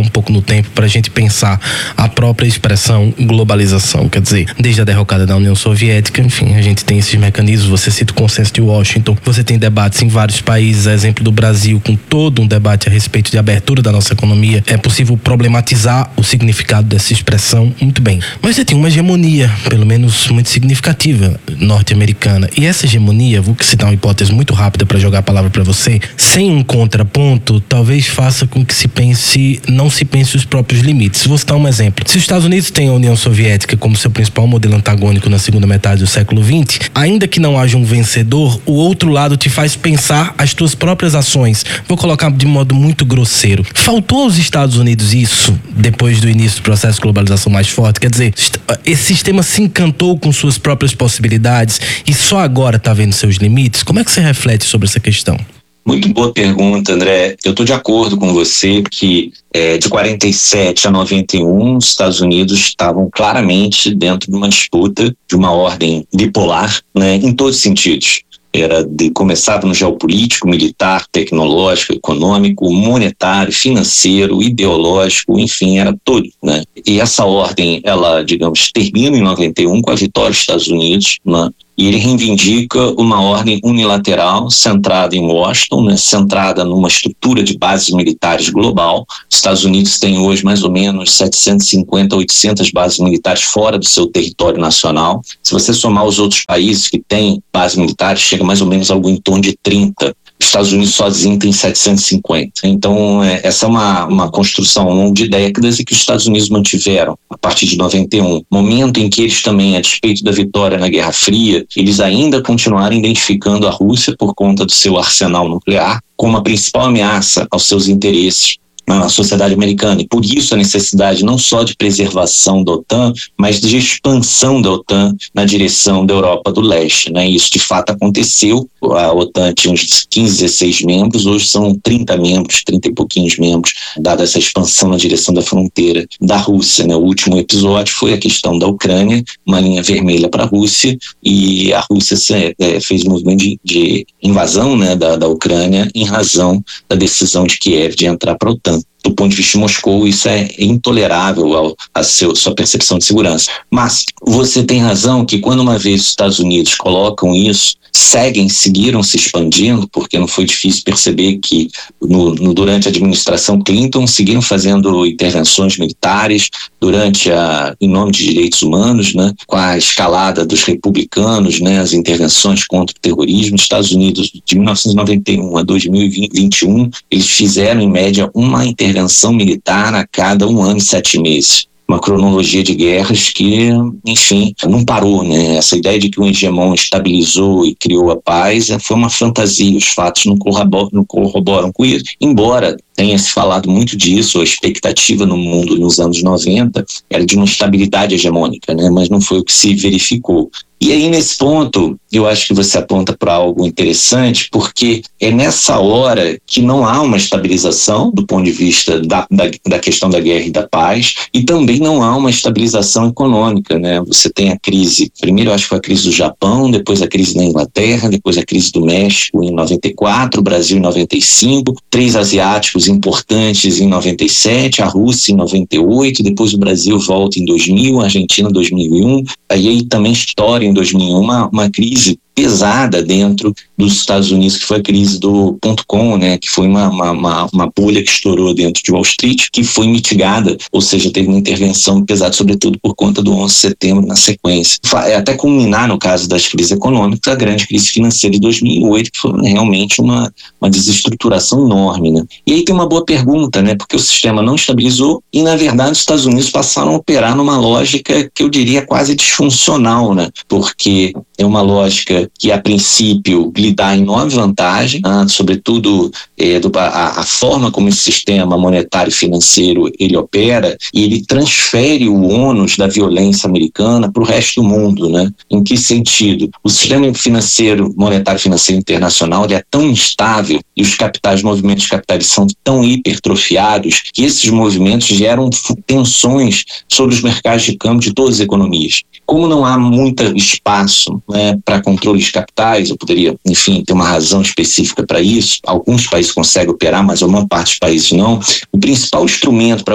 tempo para a gente pensar a própria expressão globalização. Quer dizer, desde a derrocada da União Soviética, enfim, a gente tem esses mecanismos. Você cita o consenso de Washington, você tem debates em vários países, a exemplo do Brasil, com todo um debate a respeito de abertura da nossa economia. É possível problematizar o significado dessa expressão, muito bem. Mas você tem uma hegemonia, pelo menos muito significativa, norte-americana. E essa hegemonia, vou citar uma hipótese muito rápida para jogar a palavra para você, sem um contraponto, talvez faça com que se pense, não se pense os próprios limites. Vou citar um exemplo. Se os Estados Unidos têm a União Soviética como seu principal modelo antagônico na segunda metade do século vinte, ainda que não haja um vencedor, o outro lado te faz pensar as tuas próprias ações. Vou colocar de modo muito grosseiro. Faltou aos Estados Unidos isso depois do início do processo de globalização mais forte? Quer dizer, esse sistema se encantou com suas próprias possibilidades e só agora está vendo seus limites? Como é que você reflete sobre essa questão? Muito boa pergunta, André. Eu estou de acordo com você que é, de quarenta e sete a noventa e um, os Estados Unidos estavam claramente dentro de uma disputa de uma ordem bipolar, né, em todos os sentidos. Era de, começava no geopolítico, militar, tecnológico, econômico, monetário, financeiro, ideológico, enfim, era tudo, né? E essa ordem, ela, digamos, termina em noventa e um com a vitória dos Estados Unidos, né? E ele reivindica uma ordem unilateral centrada em Washington, né, centrada numa estrutura de bases militares global. Os Estados Unidos têm hoje mais ou menos setecentas e cinquenta, oitocentas bases militares fora do seu território nacional. Se você somar os outros países que têm bases militares, chega mais ou menos algo em torno de trinta. Os Estados Unidos sozinho tem setecentos e cinquenta. Então, é, essa é uma, uma construção ao longo de décadas e que os Estados Unidos mantiveram a partir de noventa e um. Momento em que eles também, a despeito da vitória na Guerra Fria, eles ainda continuaram identificando a Rússia por conta do seu arsenal nuclear como a principal ameaça aos seus interesses na sociedade americana. E por isso a necessidade não só de preservação da OTAN, mas de expansão da OTAN na direção da Europa do Leste, né? Isso de fato aconteceu. A OTAN tinha uns quinze, dezesseis membros, hoje são trinta membros, trinta e pouquinhos membros, dada essa expansão na direção da fronteira da Rússia, né? O último episódio foi a questão da Ucrânia, uma linha vermelha para a Rússia, e a Rússia se, é, fez um movimento de, de invasão, né, da, da Ucrânia em razão da decisão de Kiev de entrar para a OTAN. Do ponto de vista de Moscou, isso é intolerável ao, a seu, sua percepção de segurança. Mas você tem razão que quando uma vez os Estados Unidos colocam isso, seguem, seguiram se expandindo, porque não foi difícil perceber que no, no, durante a administração Clinton seguiram fazendo intervenções militares durante a, em nome de direitos humanos, né, com a escalada dos republicanos, né, as intervenções contra o terrorismo. Os Estados Unidos, de mil novecentos e noventa e um a dois mil e vinte e um, eles fizeram em média uma intervenção militar a cada um ano e sete meses. Uma cronologia de guerras que, enfim, não parou, né? Essa ideia de que um hegemon estabilizou e criou a paz foi uma fantasia, os fatos não corroboram, não corroboram com isso, embora tenha se falado muito disso, a expectativa no mundo nos anos noventa era de uma estabilidade hegemônica, né? Mas não foi o que se verificou. E aí, nesse ponto, eu acho que você aponta para algo interessante, porque é nessa hora que não há uma estabilização do ponto de vista da, da, da questão da guerra e da paz, e também não há uma estabilização econômica, né? Você tem a crise, primeiro eu acho que foi a crise do Japão, depois a crise na Inglaterra, depois a crise do México em noventa e quatro, o Brasil em noventa e cinco, três asiáticos importantes em noventa e sete, a Rússia em noventa e oito, depois o Brasil volta em dois mil, a Argentina em dois mil e um, aí, aí também história em dois mil e um, uma, uma crise pesada dentro dos Estados Unidos, que foi a crise do ponto com, né, que foi uma, uma, uma bolha que estourou dentro de Wall Street, que foi mitigada, ou seja, teve uma intervenção pesada, sobretudo por conta do onze de setembro na sequência. Até culminar, no caso das crises econômicas, a grande crise financeira de dois mil e oito, que foi realmente uma, uma desestruturação enorme, né? E aí tem uma boa pergunta, né, porque o sistema não estabilizou e, na verdade, os Estados Unidos passaram a operar numa lógica que eu diria quase disfuncional, né, porque é uma lógica que, a princípio, lhe dá enorme vantagem, né? Sobretudo é, do, a, a forma como esse sistema monetário e financeiro ele opera, e ele transfere o ônus da violência americana para o resto do mundo, né? Em que sentido? O sistema financeiro, monetário e financeiro internacional, ele é tão instável e os capitais, movimentos capitais são tão hipertrofiados que esses movimentos geram tensões sobre os mercados de câmbio de todas as economias. Como não há muito espaço, né, para controles capitais, eu poderia, enfim, ter uma razão específica para isso, alguns países conseguem operar, mas a maior parte dos países não. O principal instrumento para você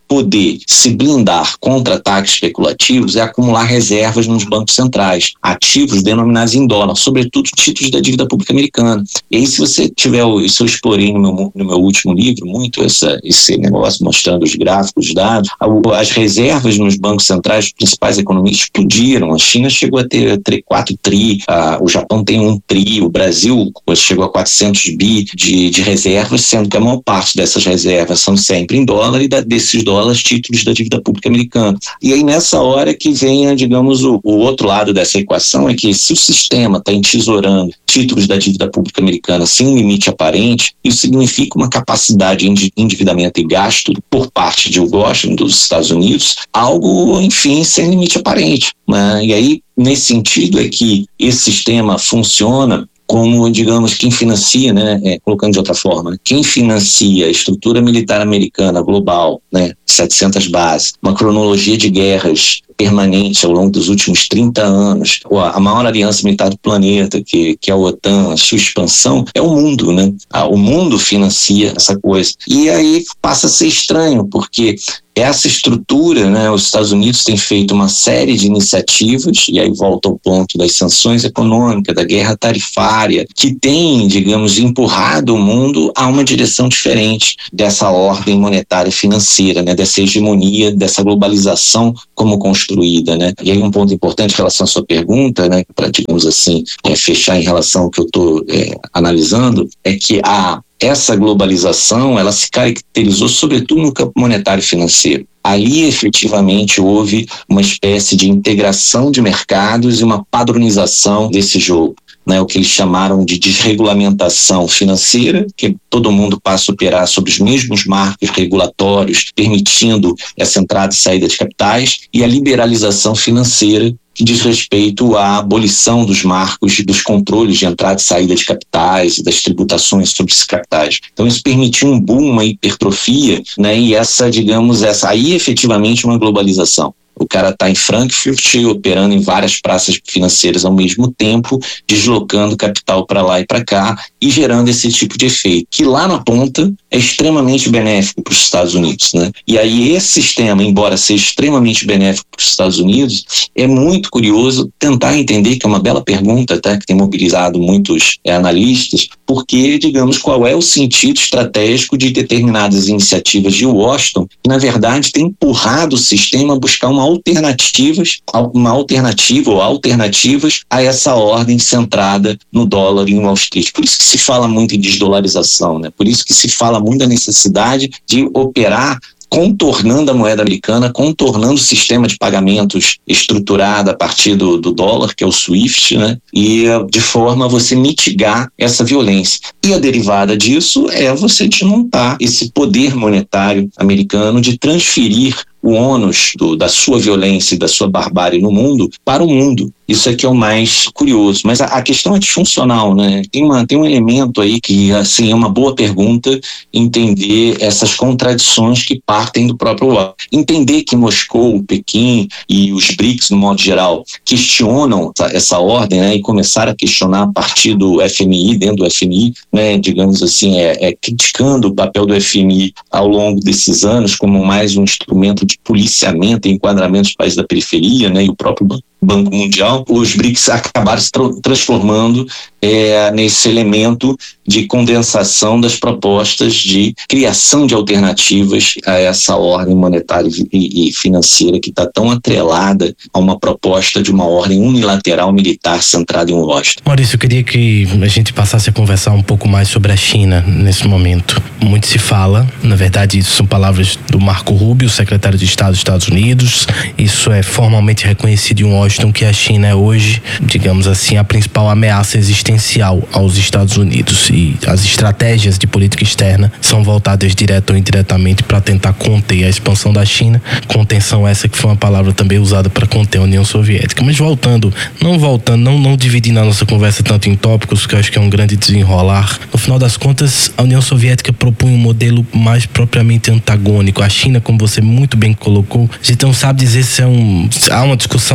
poder se blindar contra ataques especulativos é acumular reservas nos bancos centrais, ativos denominados em dólar, sobretudo títulos da dívida pública americana. E aí, se você tiver, isso eu explorei no meu, no meu último livro, muito essa, esse negócio mostrando os gráficos, os dados, as reservas nos bancos centrais, os principais economias explodiram. A China chegou a ter quatro tri, a, o Japão tem um tri, o Brasil chegou a quatrocentos bi de, de reservas, sendo que a maior parte dessas reservas são sempre em dólar e da, desses dólares títulos da dívida pública americana. E aí nessa hora que vem, digamos, o, o outro lado dessa equação é que se o sistema está entesourando títulos da dívida pública americana sem um limite aparente, isso significa uma capacidade de endividamento e gasto por parte de Washington, dos Estados Unidos, algo, enfim, sem limite aparente, né? E aí, nesse sentido, é que esse sistema funciona como, digamos, quem financia, né, é, colocando de outra forma, quem financia a estrutura militar americana global, né, setecentas bases, uma cronologia de guerras permanente ao longo dos últimos trinta anos, a maior aliança militar do planeta, que, que é a OTAN, a sua expansão, é o mundo, né? O mundo financia essa coisa. E aí passa a ser estranho, porque essa estrutura, né, os Estados Unidos têm feito uma série de iniciativas, e aí volta ao ponto das sanções econômicas, da guerra tarifária, que tem, digamos, empurrado o mundo a uma direção diferente dessa ordem monetária e financeira, né, dessa hegemonia, dessa globalização como construída, né. E aí um ponto importante em relação à sua pergunta, né, para, digamos assim, é, fechar em relação ao que eu estou é, analisando, é que a essa globalização, ela se caracterizou sobretudo no campo monetário e financeiro. Ali, efetivamente, houve uma espécie de integração de mercados e uma padronização desse jogo, né? O que eles chamaram de desregulamentação financeira, que todo mundo passa a operar sobre os mesmos marcos regulatórios, permitindo essa entrada e saída de capitais, e a liberalização financeira, que diz respeito à abolição dos marcos, dos controles de entrada e saída de capitais e das tributações sobre esses capitais. Então isso permitiu um boom, uma hipertrofia, né? E essa, digamos, essa aí efetivamente uma globalização. O cara está em Frankfurt, operando em várias praças financeiras ao mesmo tempo, deslocando capital para lá e para cá e gerando esse tipo de efeito, que lá na ponta é extremamente benéfico para os Estados Unidos, né? E aí esse sistema, embora seja extremamente benéfico para os Estados Unidos, é muito curioso tentar entender, que é uma bela pergunta, tá? Que tem mobilizado muitos é, analistas, porque, digamos, qual é o sentido estratégico de determinadas iniciativas de Washington, que na verdade tem empurrado o sistema a buscar uma alternativas, uma alternativa ou alternativas a essa ordem centrada no dólar e no Wall Street. Por isso que se fala muito em desdolarização, né? Por isso que se fala muito da necessidade de operar contornando a moeda americana, contornando o sistema de pagamentos estruturado a partir do, do dólar, que é o SWIFT, né? E de forma a você mitigar essa violência. E a derivada disso é você desmontar esse poder monetário americano de transferir o ônus do, da sua violência e da sua barbárie no mundo para o mundo. Isso é que é o mais curioso. Mas a, a questão é disfuncional, né? Tem, uma, tem um elemento aí que, assim, é uma boa pergunta entender essas contradições que partem do próprio Washington. Entender que Moscou, Pequim e os BRICS, no modo geral, questionam essa, essa ordem, né? E começaram a questionar a partir do F M I, dentro do F M I, né? Digamos assim, é, é criticando o papel do F M I ao longo desses anos como mais um instrumento de policiamento e enquadramento dos países da periferia, né, e o próprio Banco Mundial. Os BRICS acabaram se tra- transformando é, nesse elemento de condensação das propostas de criação de alternativas a essa ordem monetária e, e financeira que está tão atrelada a uma proposta de uma ordem unilateral militar centrada em Washington. Maurício, eu queria que a gente passasse a conversar um pouco mais sobre a China nesse momento. Muito se fala, na verdade, isso são palavras do Marco Rubio, secretário de Estado dos Estados Unidos. Isso é formalmente reconhecido em Washington, que a China é hoje, digamos assim, a principal ameaça existencial aos Estados Unidos. E as estratégias de política externa são voltadas direto ou indiretamente para tentar conter a expansão da China. Contenção essa que foi uma palavra também usada para conter a União Soviética. Mas voltando, não voltando, não, não dividindo a nossa conversa tanto em tópicos, que eu acho que é um grande desenrolar. No final das contas, a União Soviética propunha um modelo mais propriamente antagônico. A China, como você muito bem colocou, a gente não sabe dizer se é um... Há uma discussão sobre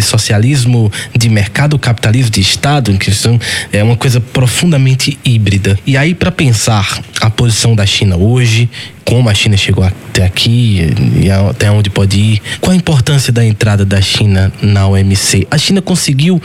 socialismo de mercado, capitalismo de Estado, em questão, é uma coisa profundamente híbrida. E aí, para pensar a posição da China hoje, como a China chegou até aqui e até onde pode ir, qual a importância da entrada da China na O M C? A China conseguiu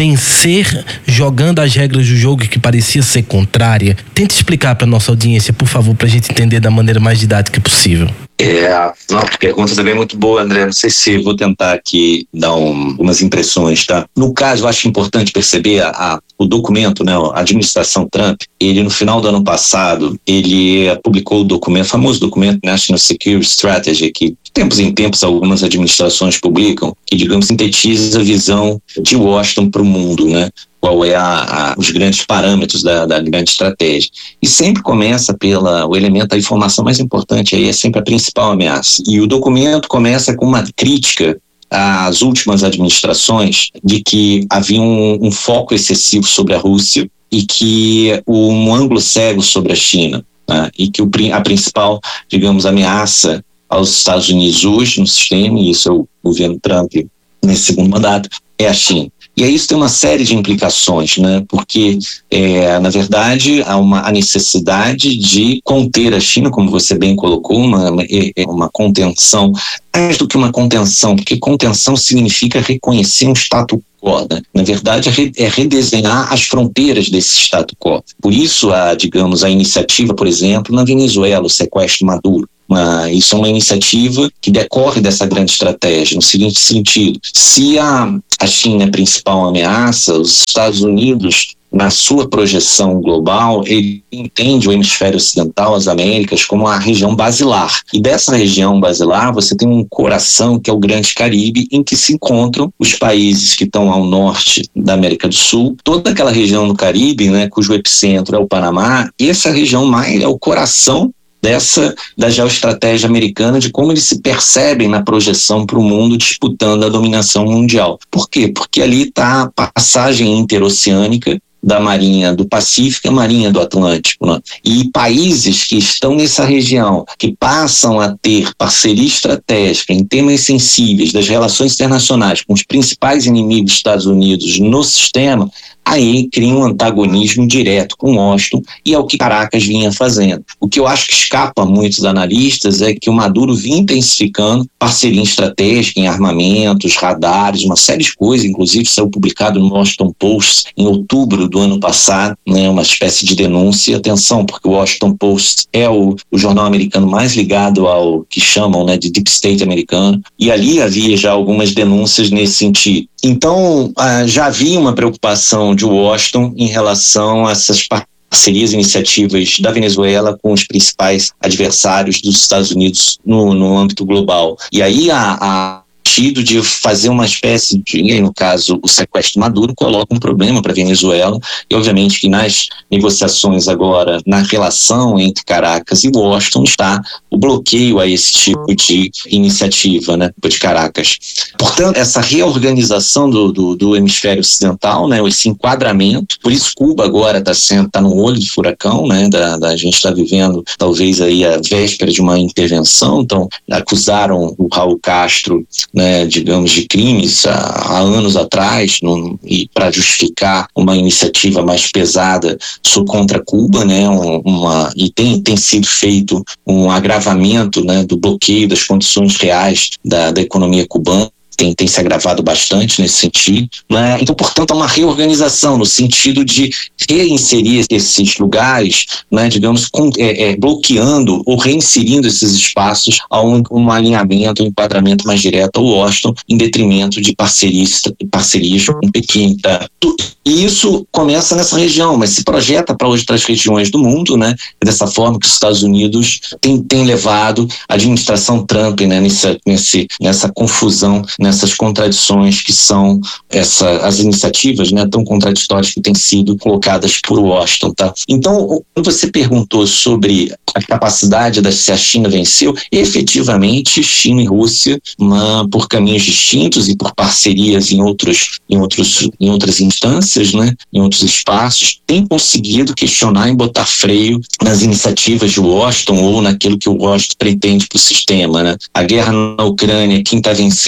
vencer jogando as regras do jogo que parecia ser contrária? Tente explicar para nossa audiência, por favor, para a gente entender da maneira mais didática possível. É, não, a pergunta também é muito boa, André. Não sei se vou tentar aqui dar um, algumas impressões, tá? No caso, eu acho importante perceber a, a, o documento, né? A administração Trump, ele no final do ano passado, ele publicou o documento, o famoso documento National Security Strategy, que de tempos em tempos algumas administrações publicam, que, digamos, sintetiza a visão de Washington para o mundo, né? Qual é a, a, os grandes parâmetros da, da grande estratégia. E sempre começa pela, o elemento da informação mais importante aí é sempre a principal ameaça. E o documento começa com uma crítica às últimas administrações de que havia um, um foco excessivo sobre a Rússia e que um ângulo cego sobre a China, né? E que o, a principal, digamos, ameaça aos Estados Unidos hoje no sistema, e isso é o governo Trump nesse segundo mandato, é a China. E aí isso tem uma série de implicações, né? Porque, é, na verdade, há uma a necessidade de conter a China, como você bem colocou, uma, uma contenção, mais do que uma contenção, porque contenção significa reconhecer um status quo, né? Na verdade, é redesenhar as fronteiras desse status quo. Por isso, a, digamos, a iniciativa, por exemplo, na Venezuela, o sequestro de Maduro. Uma, isso é uma iniciativa que decorre dessa grande estratégia, no seguinte sentido: se a, a China é a principal ameaça, os Estados Unidos, na sua projeção global, ele entende o hemisfério ocidental, as Américas, como a região basilar. E dessa região basilar, você tem um coração que é o Grande Caribe, em que se encontram os países que estão ao norte da América do Sul, toda aquela região do Caribe, né, cujo epicentro é o Panamá, e essa região mais é o coração dessa, da geoestratégia americana, de como eles se percebem na projeção para o mundo disputando a dominação mundial. Por quê? Porque ali está a passagem interoceânica da Marinha do Pacífico e a Marinha do Atlântico, né? E países que estão nessa região, que passam a ter parceria estratégica em temas sensíveis das relações internacionais com os principais inimigos dos Estados Unidos no sistema, aí cria um antagonismo direto com Washington, e é o que Caracas vinha fazendo. O que eu acho que escapa a muitos analistas é que o Maduro vinha intensificando parceria estratégica em armamentos, radares, uma série de coisas, inclusive saiu publicado no Washington Post em outubro do ano passado, né, uma espécie de denúncia. Atenção, porque o Washington Post é o, o jornal americano mais ligado ao que chamam, né, de Deep State americano, e ali havia já algumas denúncias nesse sentido. Então, ah, já havia uma preocupação de Washington em relação a essas parcerias e iniciativas da Venezuela com os principais adversários dos Estados Unidos no, no âmbito global. E aí a, a sentido de fazer uma espécie de, no caso, o sequestro de Maduro coloca um problema para a Venezuela, e obviamente que nas negociações agora, na relação entre Caracas e Washington, está o bloqueio a esse tipo de iniciativa, né, de Caracas. Portanto, essa reorganização do, do, do hemisfério ocidental, né, esse enquadramento, por isso Cuba agora está tá no olho do furacão, né, da, da, a gente está vivendo talvez aí a véspera de uma intervenção. Então acusaram o Raul Castro, né, digamos, de crimes há, há anos atrás, no, e para justificar uma iniciativa mais pesada contra Cuba, né, um, uma, e tem, tem sido feito um agravamento, né, do bloqueio das condições reais da, da economia cubana. Tem, tem se agravado bastante nesse sentido, né? Então, portanto, há uma reorganização no sentido de reinserir esses lugares, né, digamos, com, é, é, bloqueando ou reinserindo esses espaços a um, um alinhamento, um enquadramento mais direto ao Washington, em detrimento de parcerias, parcerias com Pequim. Tá? E isso começa nessa região, mas se projeta para outras regiões do mundo, né? É dessa forma que os Estados Unidos têm, têm levado a administração Trump, né, nessa, nesse, nessa confusão, nessas contradições que são essa, as iniciativas, né, tão contraditórias que têm sido colocadas por Washington. Tá? Então, quando você perguntou sobre a capacidade da se a China venceu, efetivamente China e Rússia, uma, por caminhos distintos e por parcerias em, outros, em, outros, em outras instâncias, né, em outros espaços, têm conseguido questionar e botar freio nas iniciativas de Washington ou naquilo que o Washington pretende para o sistema. Né? A guerra na Ucrânia, quem está vencendo o campo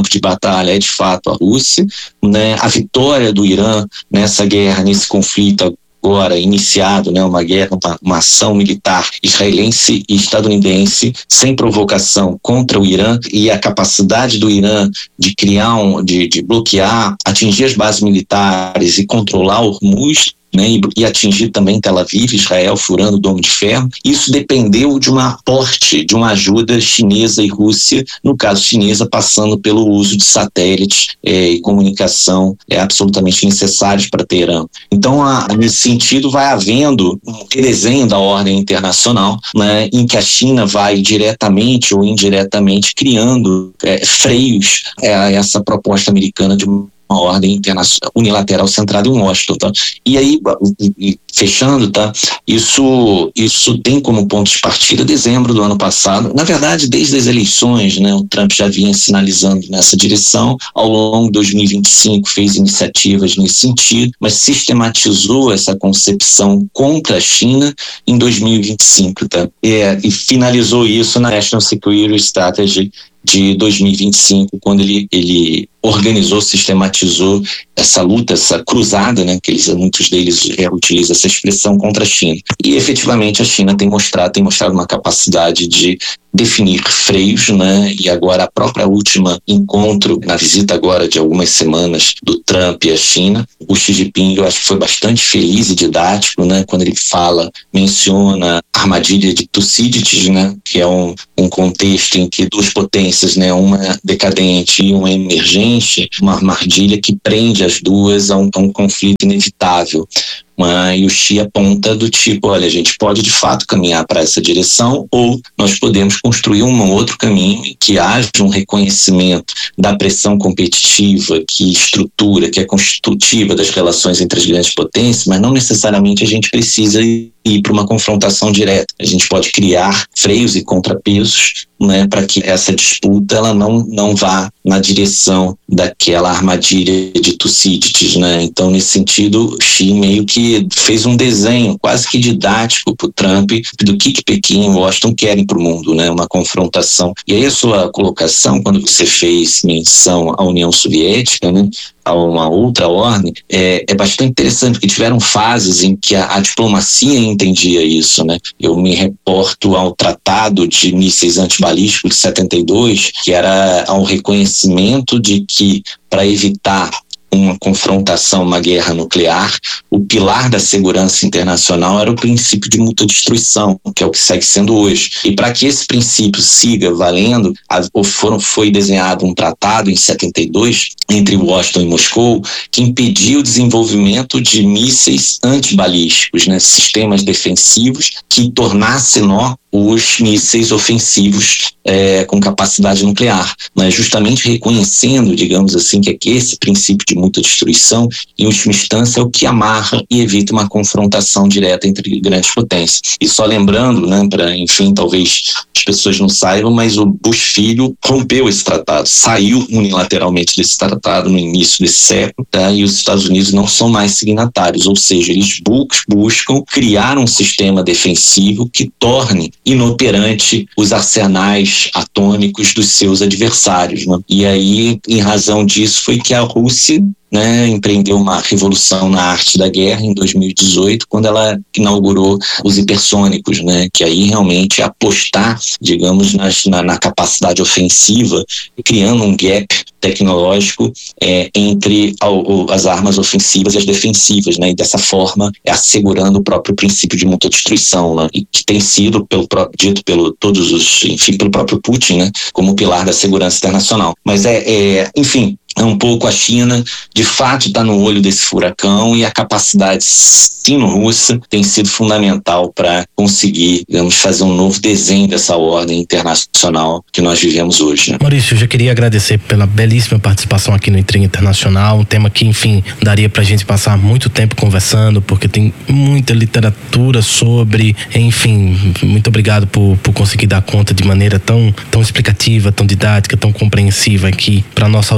campo de batalha é de fato a Rússia, né? A vitória do Irã nessa guerra, nesse conflito agora iniciado, né, uma guerra, uma, uma ação militar israelense e estadunidense sem provocação contra o Irã, e a capacidade do Irã de criar, um, de, de bloquear, atingir as bases militares e controlar Hormuz, né, e, e atingir também Tel Aviv, Israel, furando o Domo de Ferro. Isso dependeu de um aporte, de uma ajuda chinesa e Rússia, no caso chinesa, passando pelo uso de satélites é, e comunicação é, absolutamente necessários para Teherã. Então, a, nesse sentido, vai havendo um redesenho da ordem internacional, né, em que a China vai diretamente ou indiretamente criando é, freios é, a essa proposta americana de uma ordem internacional unilateral centrada em Washington, tá? E aí, fechando, tá? Isso, isso tem como ponto de partida dezembro do ano passado. Na verdade, desde as eleições, né, o Trump já vinha sinalizando nessa direção. Ao longo de dois mil e vinte e cinco fez iniciativas nesse sentido, mas sistematizou essa concepção contra a China em dois mil e vinte e cinco, tá? É, e finalizou isso na National Security Strategy de dois mil e vinte e cinco, quando ele, ele organizou, sistematizou essa luta, essa cruzada, né, que eles, muitos deles utilizam essa expressão contra a China. E efetivamente a China tem mostrado, tem mostrado uma capacidade de definir freios, né, e agora a própria última encontro, na visita agora de algumas semanas do Trump e a China, o Xi Jinping, eu acho que foi bastante feliz e didático, né, quando ele fala, menciona a armadilha de Tucídides, né, que é um, um contexto em que duas potências, né, uma decadente e uma emergente, uma armadilha que prende as duas a um, a um conflito inevitável. Mas o Xi aponta do tipo, olha, a gente pode de fato caminhar para essa direção, ou nós podemos construir um outro caminho que haja um reconhecimento da pressão competitiva que estrutura, que é constitutiva das relações entre as grandes potências, mas não necessariamente a gente precisa ir para uma confrontação direta. A gente pode criar freios e contrapesos, né, para que essa disputa ela não, não vá na direção daquela armadilha de Tucídides, né? Então, nesse sentido, Xi meio que fez um desenho quase que didático para o Trump do que, que Pequim e Washington querem para o mundo, né? Uma confrontação. E aí a sua colocação, quando você fez menção à União Soviética, né, a uma outra ordem, é, é bastante interessante, porque tiveram fases em que a, a diplomacia entendia isso, né? Eu me reporto ao Tratado de Mísseis Antibalísticos de setenta e dois, que era ao reconhecimento de que, para evitar uma confrontação, uma guerra nuclear, o pilar da segurança internacional era o princípio de mútua destruição, que é o que segue sendo hoje. E para que esse princípio siga valendo, foram, foi desenhado um tratado em setenta e dois entre Washington e Moscou que impediu o desenvolvimento de mísseis antibalísticos, né, sistemas defensivos que tornassem nó os mísseis ofensivos é, com capacidade nuclear, mas justamente reconhecendo, digamos assim, que, é que esse princípio de mútua destruição, em última instância, é o que amarra e evita uma confrontação direta entre grandes potências. E só lembrando, né, para, enfim, talvez as pessoas não saibam, mas o Bush filho rompeu esse tratado, saiu unilateralmente desse tratado no início desse século, tá? E os Estados Unidos não são mais signatários, ou seja, eles buscam criar um sistema defensivo que torne inoperante os arsenais atômicos dos seus adversários, né? E aí, em razão disso, foi que a Rússia, né, empreendeu uma revolução na arte da guerra em dois mil e dezoito, quando ela inaugurou os hipersônicos, né, que aí realmente apostar, digamos, nas, na, na capacidade ofensiva, criando um gap tecnológico é, entre ao, as armas ofensivas e as defensivas, né, e dessa forma é assegurando o próprio princípio de mútua destruição, né, e que tem sido pelo próprio, dito pelo todos os, enfim, pelo próprio Putin, né, como pilar da segurança internacional. Mas é, é enfim, é um pouco a China, de fato, está no olho desse furacão, e a capacidade sino-russa tem sido fundamental para conseguir, digamos, fazer um novo desenho dessa ordem internacional que nós vivemos hoje, né? Maurício, eu já queria agradecer pela belíssima participação aqui no Intriga Internacional, um tema que, enfim, daria para a gente passar muito tempo conversando, porque tem muita literatura sobre, enfim, muito obrigado por, por conseguir dar conta de maneira tão, tão explicativa, tão didática, tão compreensiva aqui para nossa audiência.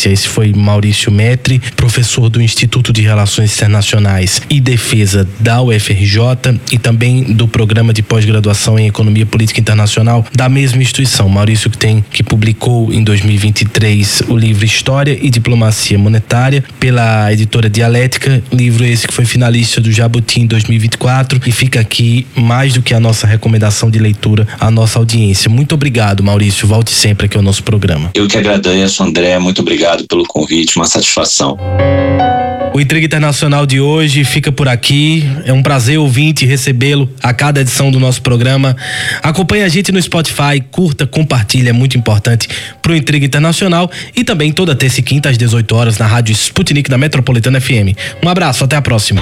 audiência. Esse foi Maurício Metri, professor do Instituto de Relações Internacionais e Defesa da U F R J e também do Programa de Pós-Graduação em Economia Política Internacional da mesma instituição. Maurício que tem, que publicou em dois mil e vinte e três o livro História e Diplomacia Monetária pela editora Dialética, livro esse que foi finalista do Jabuti em dois mil e vinte e quatro, e fica aqui mais do que a nossa recomendação de leitura à nossa audiência. Muito obrigado, Maurício. Volte sempre aqui ao nosso programa. Eu que agradeço, André. Muito obrigado pelo convite, uma satisfação. O Intriga Internacional de hoje fica por aqui. É um prazer ouvinte recebê-lo a cada edição do nosso programa. Acompanhe a gente no Spotify, curta, compartilha, é muito importante pro Intriga Internacional, e também toda terça e quinta às dezoito horas na Rádio Sputnik da Metropolitana F M. Um abraço, até a próxima.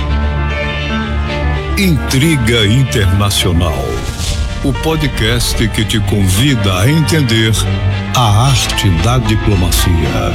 Intriga Internacional, o podcast que te convida a entender a arte da diplomacia.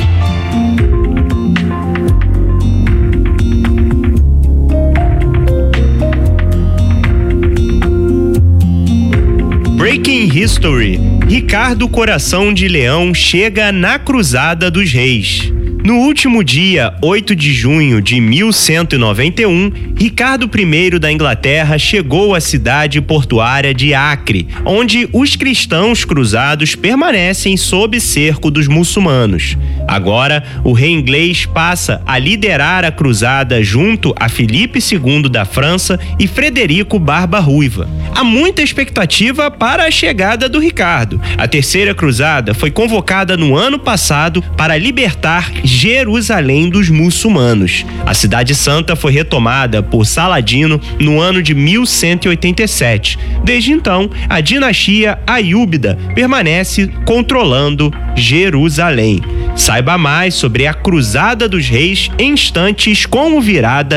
Breaking History. Ricardo Coração de Leão chega na Cruzada dos Reis. No último dia, oito de junho de mil cento e noventa e um, Ricardo I da Inglaterra chegou à cidade portuária de Acre, onde os cristãos cruzados permanecem sob cerco dos muçulmanos. Agora, o rei inglês passa a liderar a cruzada junto a Filipe segundo da França e Frederico Barba Ruiva. Há muita expectativa para a chegada do Ricardo. A terceira cruzada foi convocada no ano passado para libertar Jerusalém dos muçulmanos. A Cidade Santa foi retomada por Saladino no ano de mil cento e oitenta e sete. Desde então, a dinastia Aiúbida permanece controlando Jerusalém. Saiba mais sobre a Cruzada dos Reis em instantes com o Virada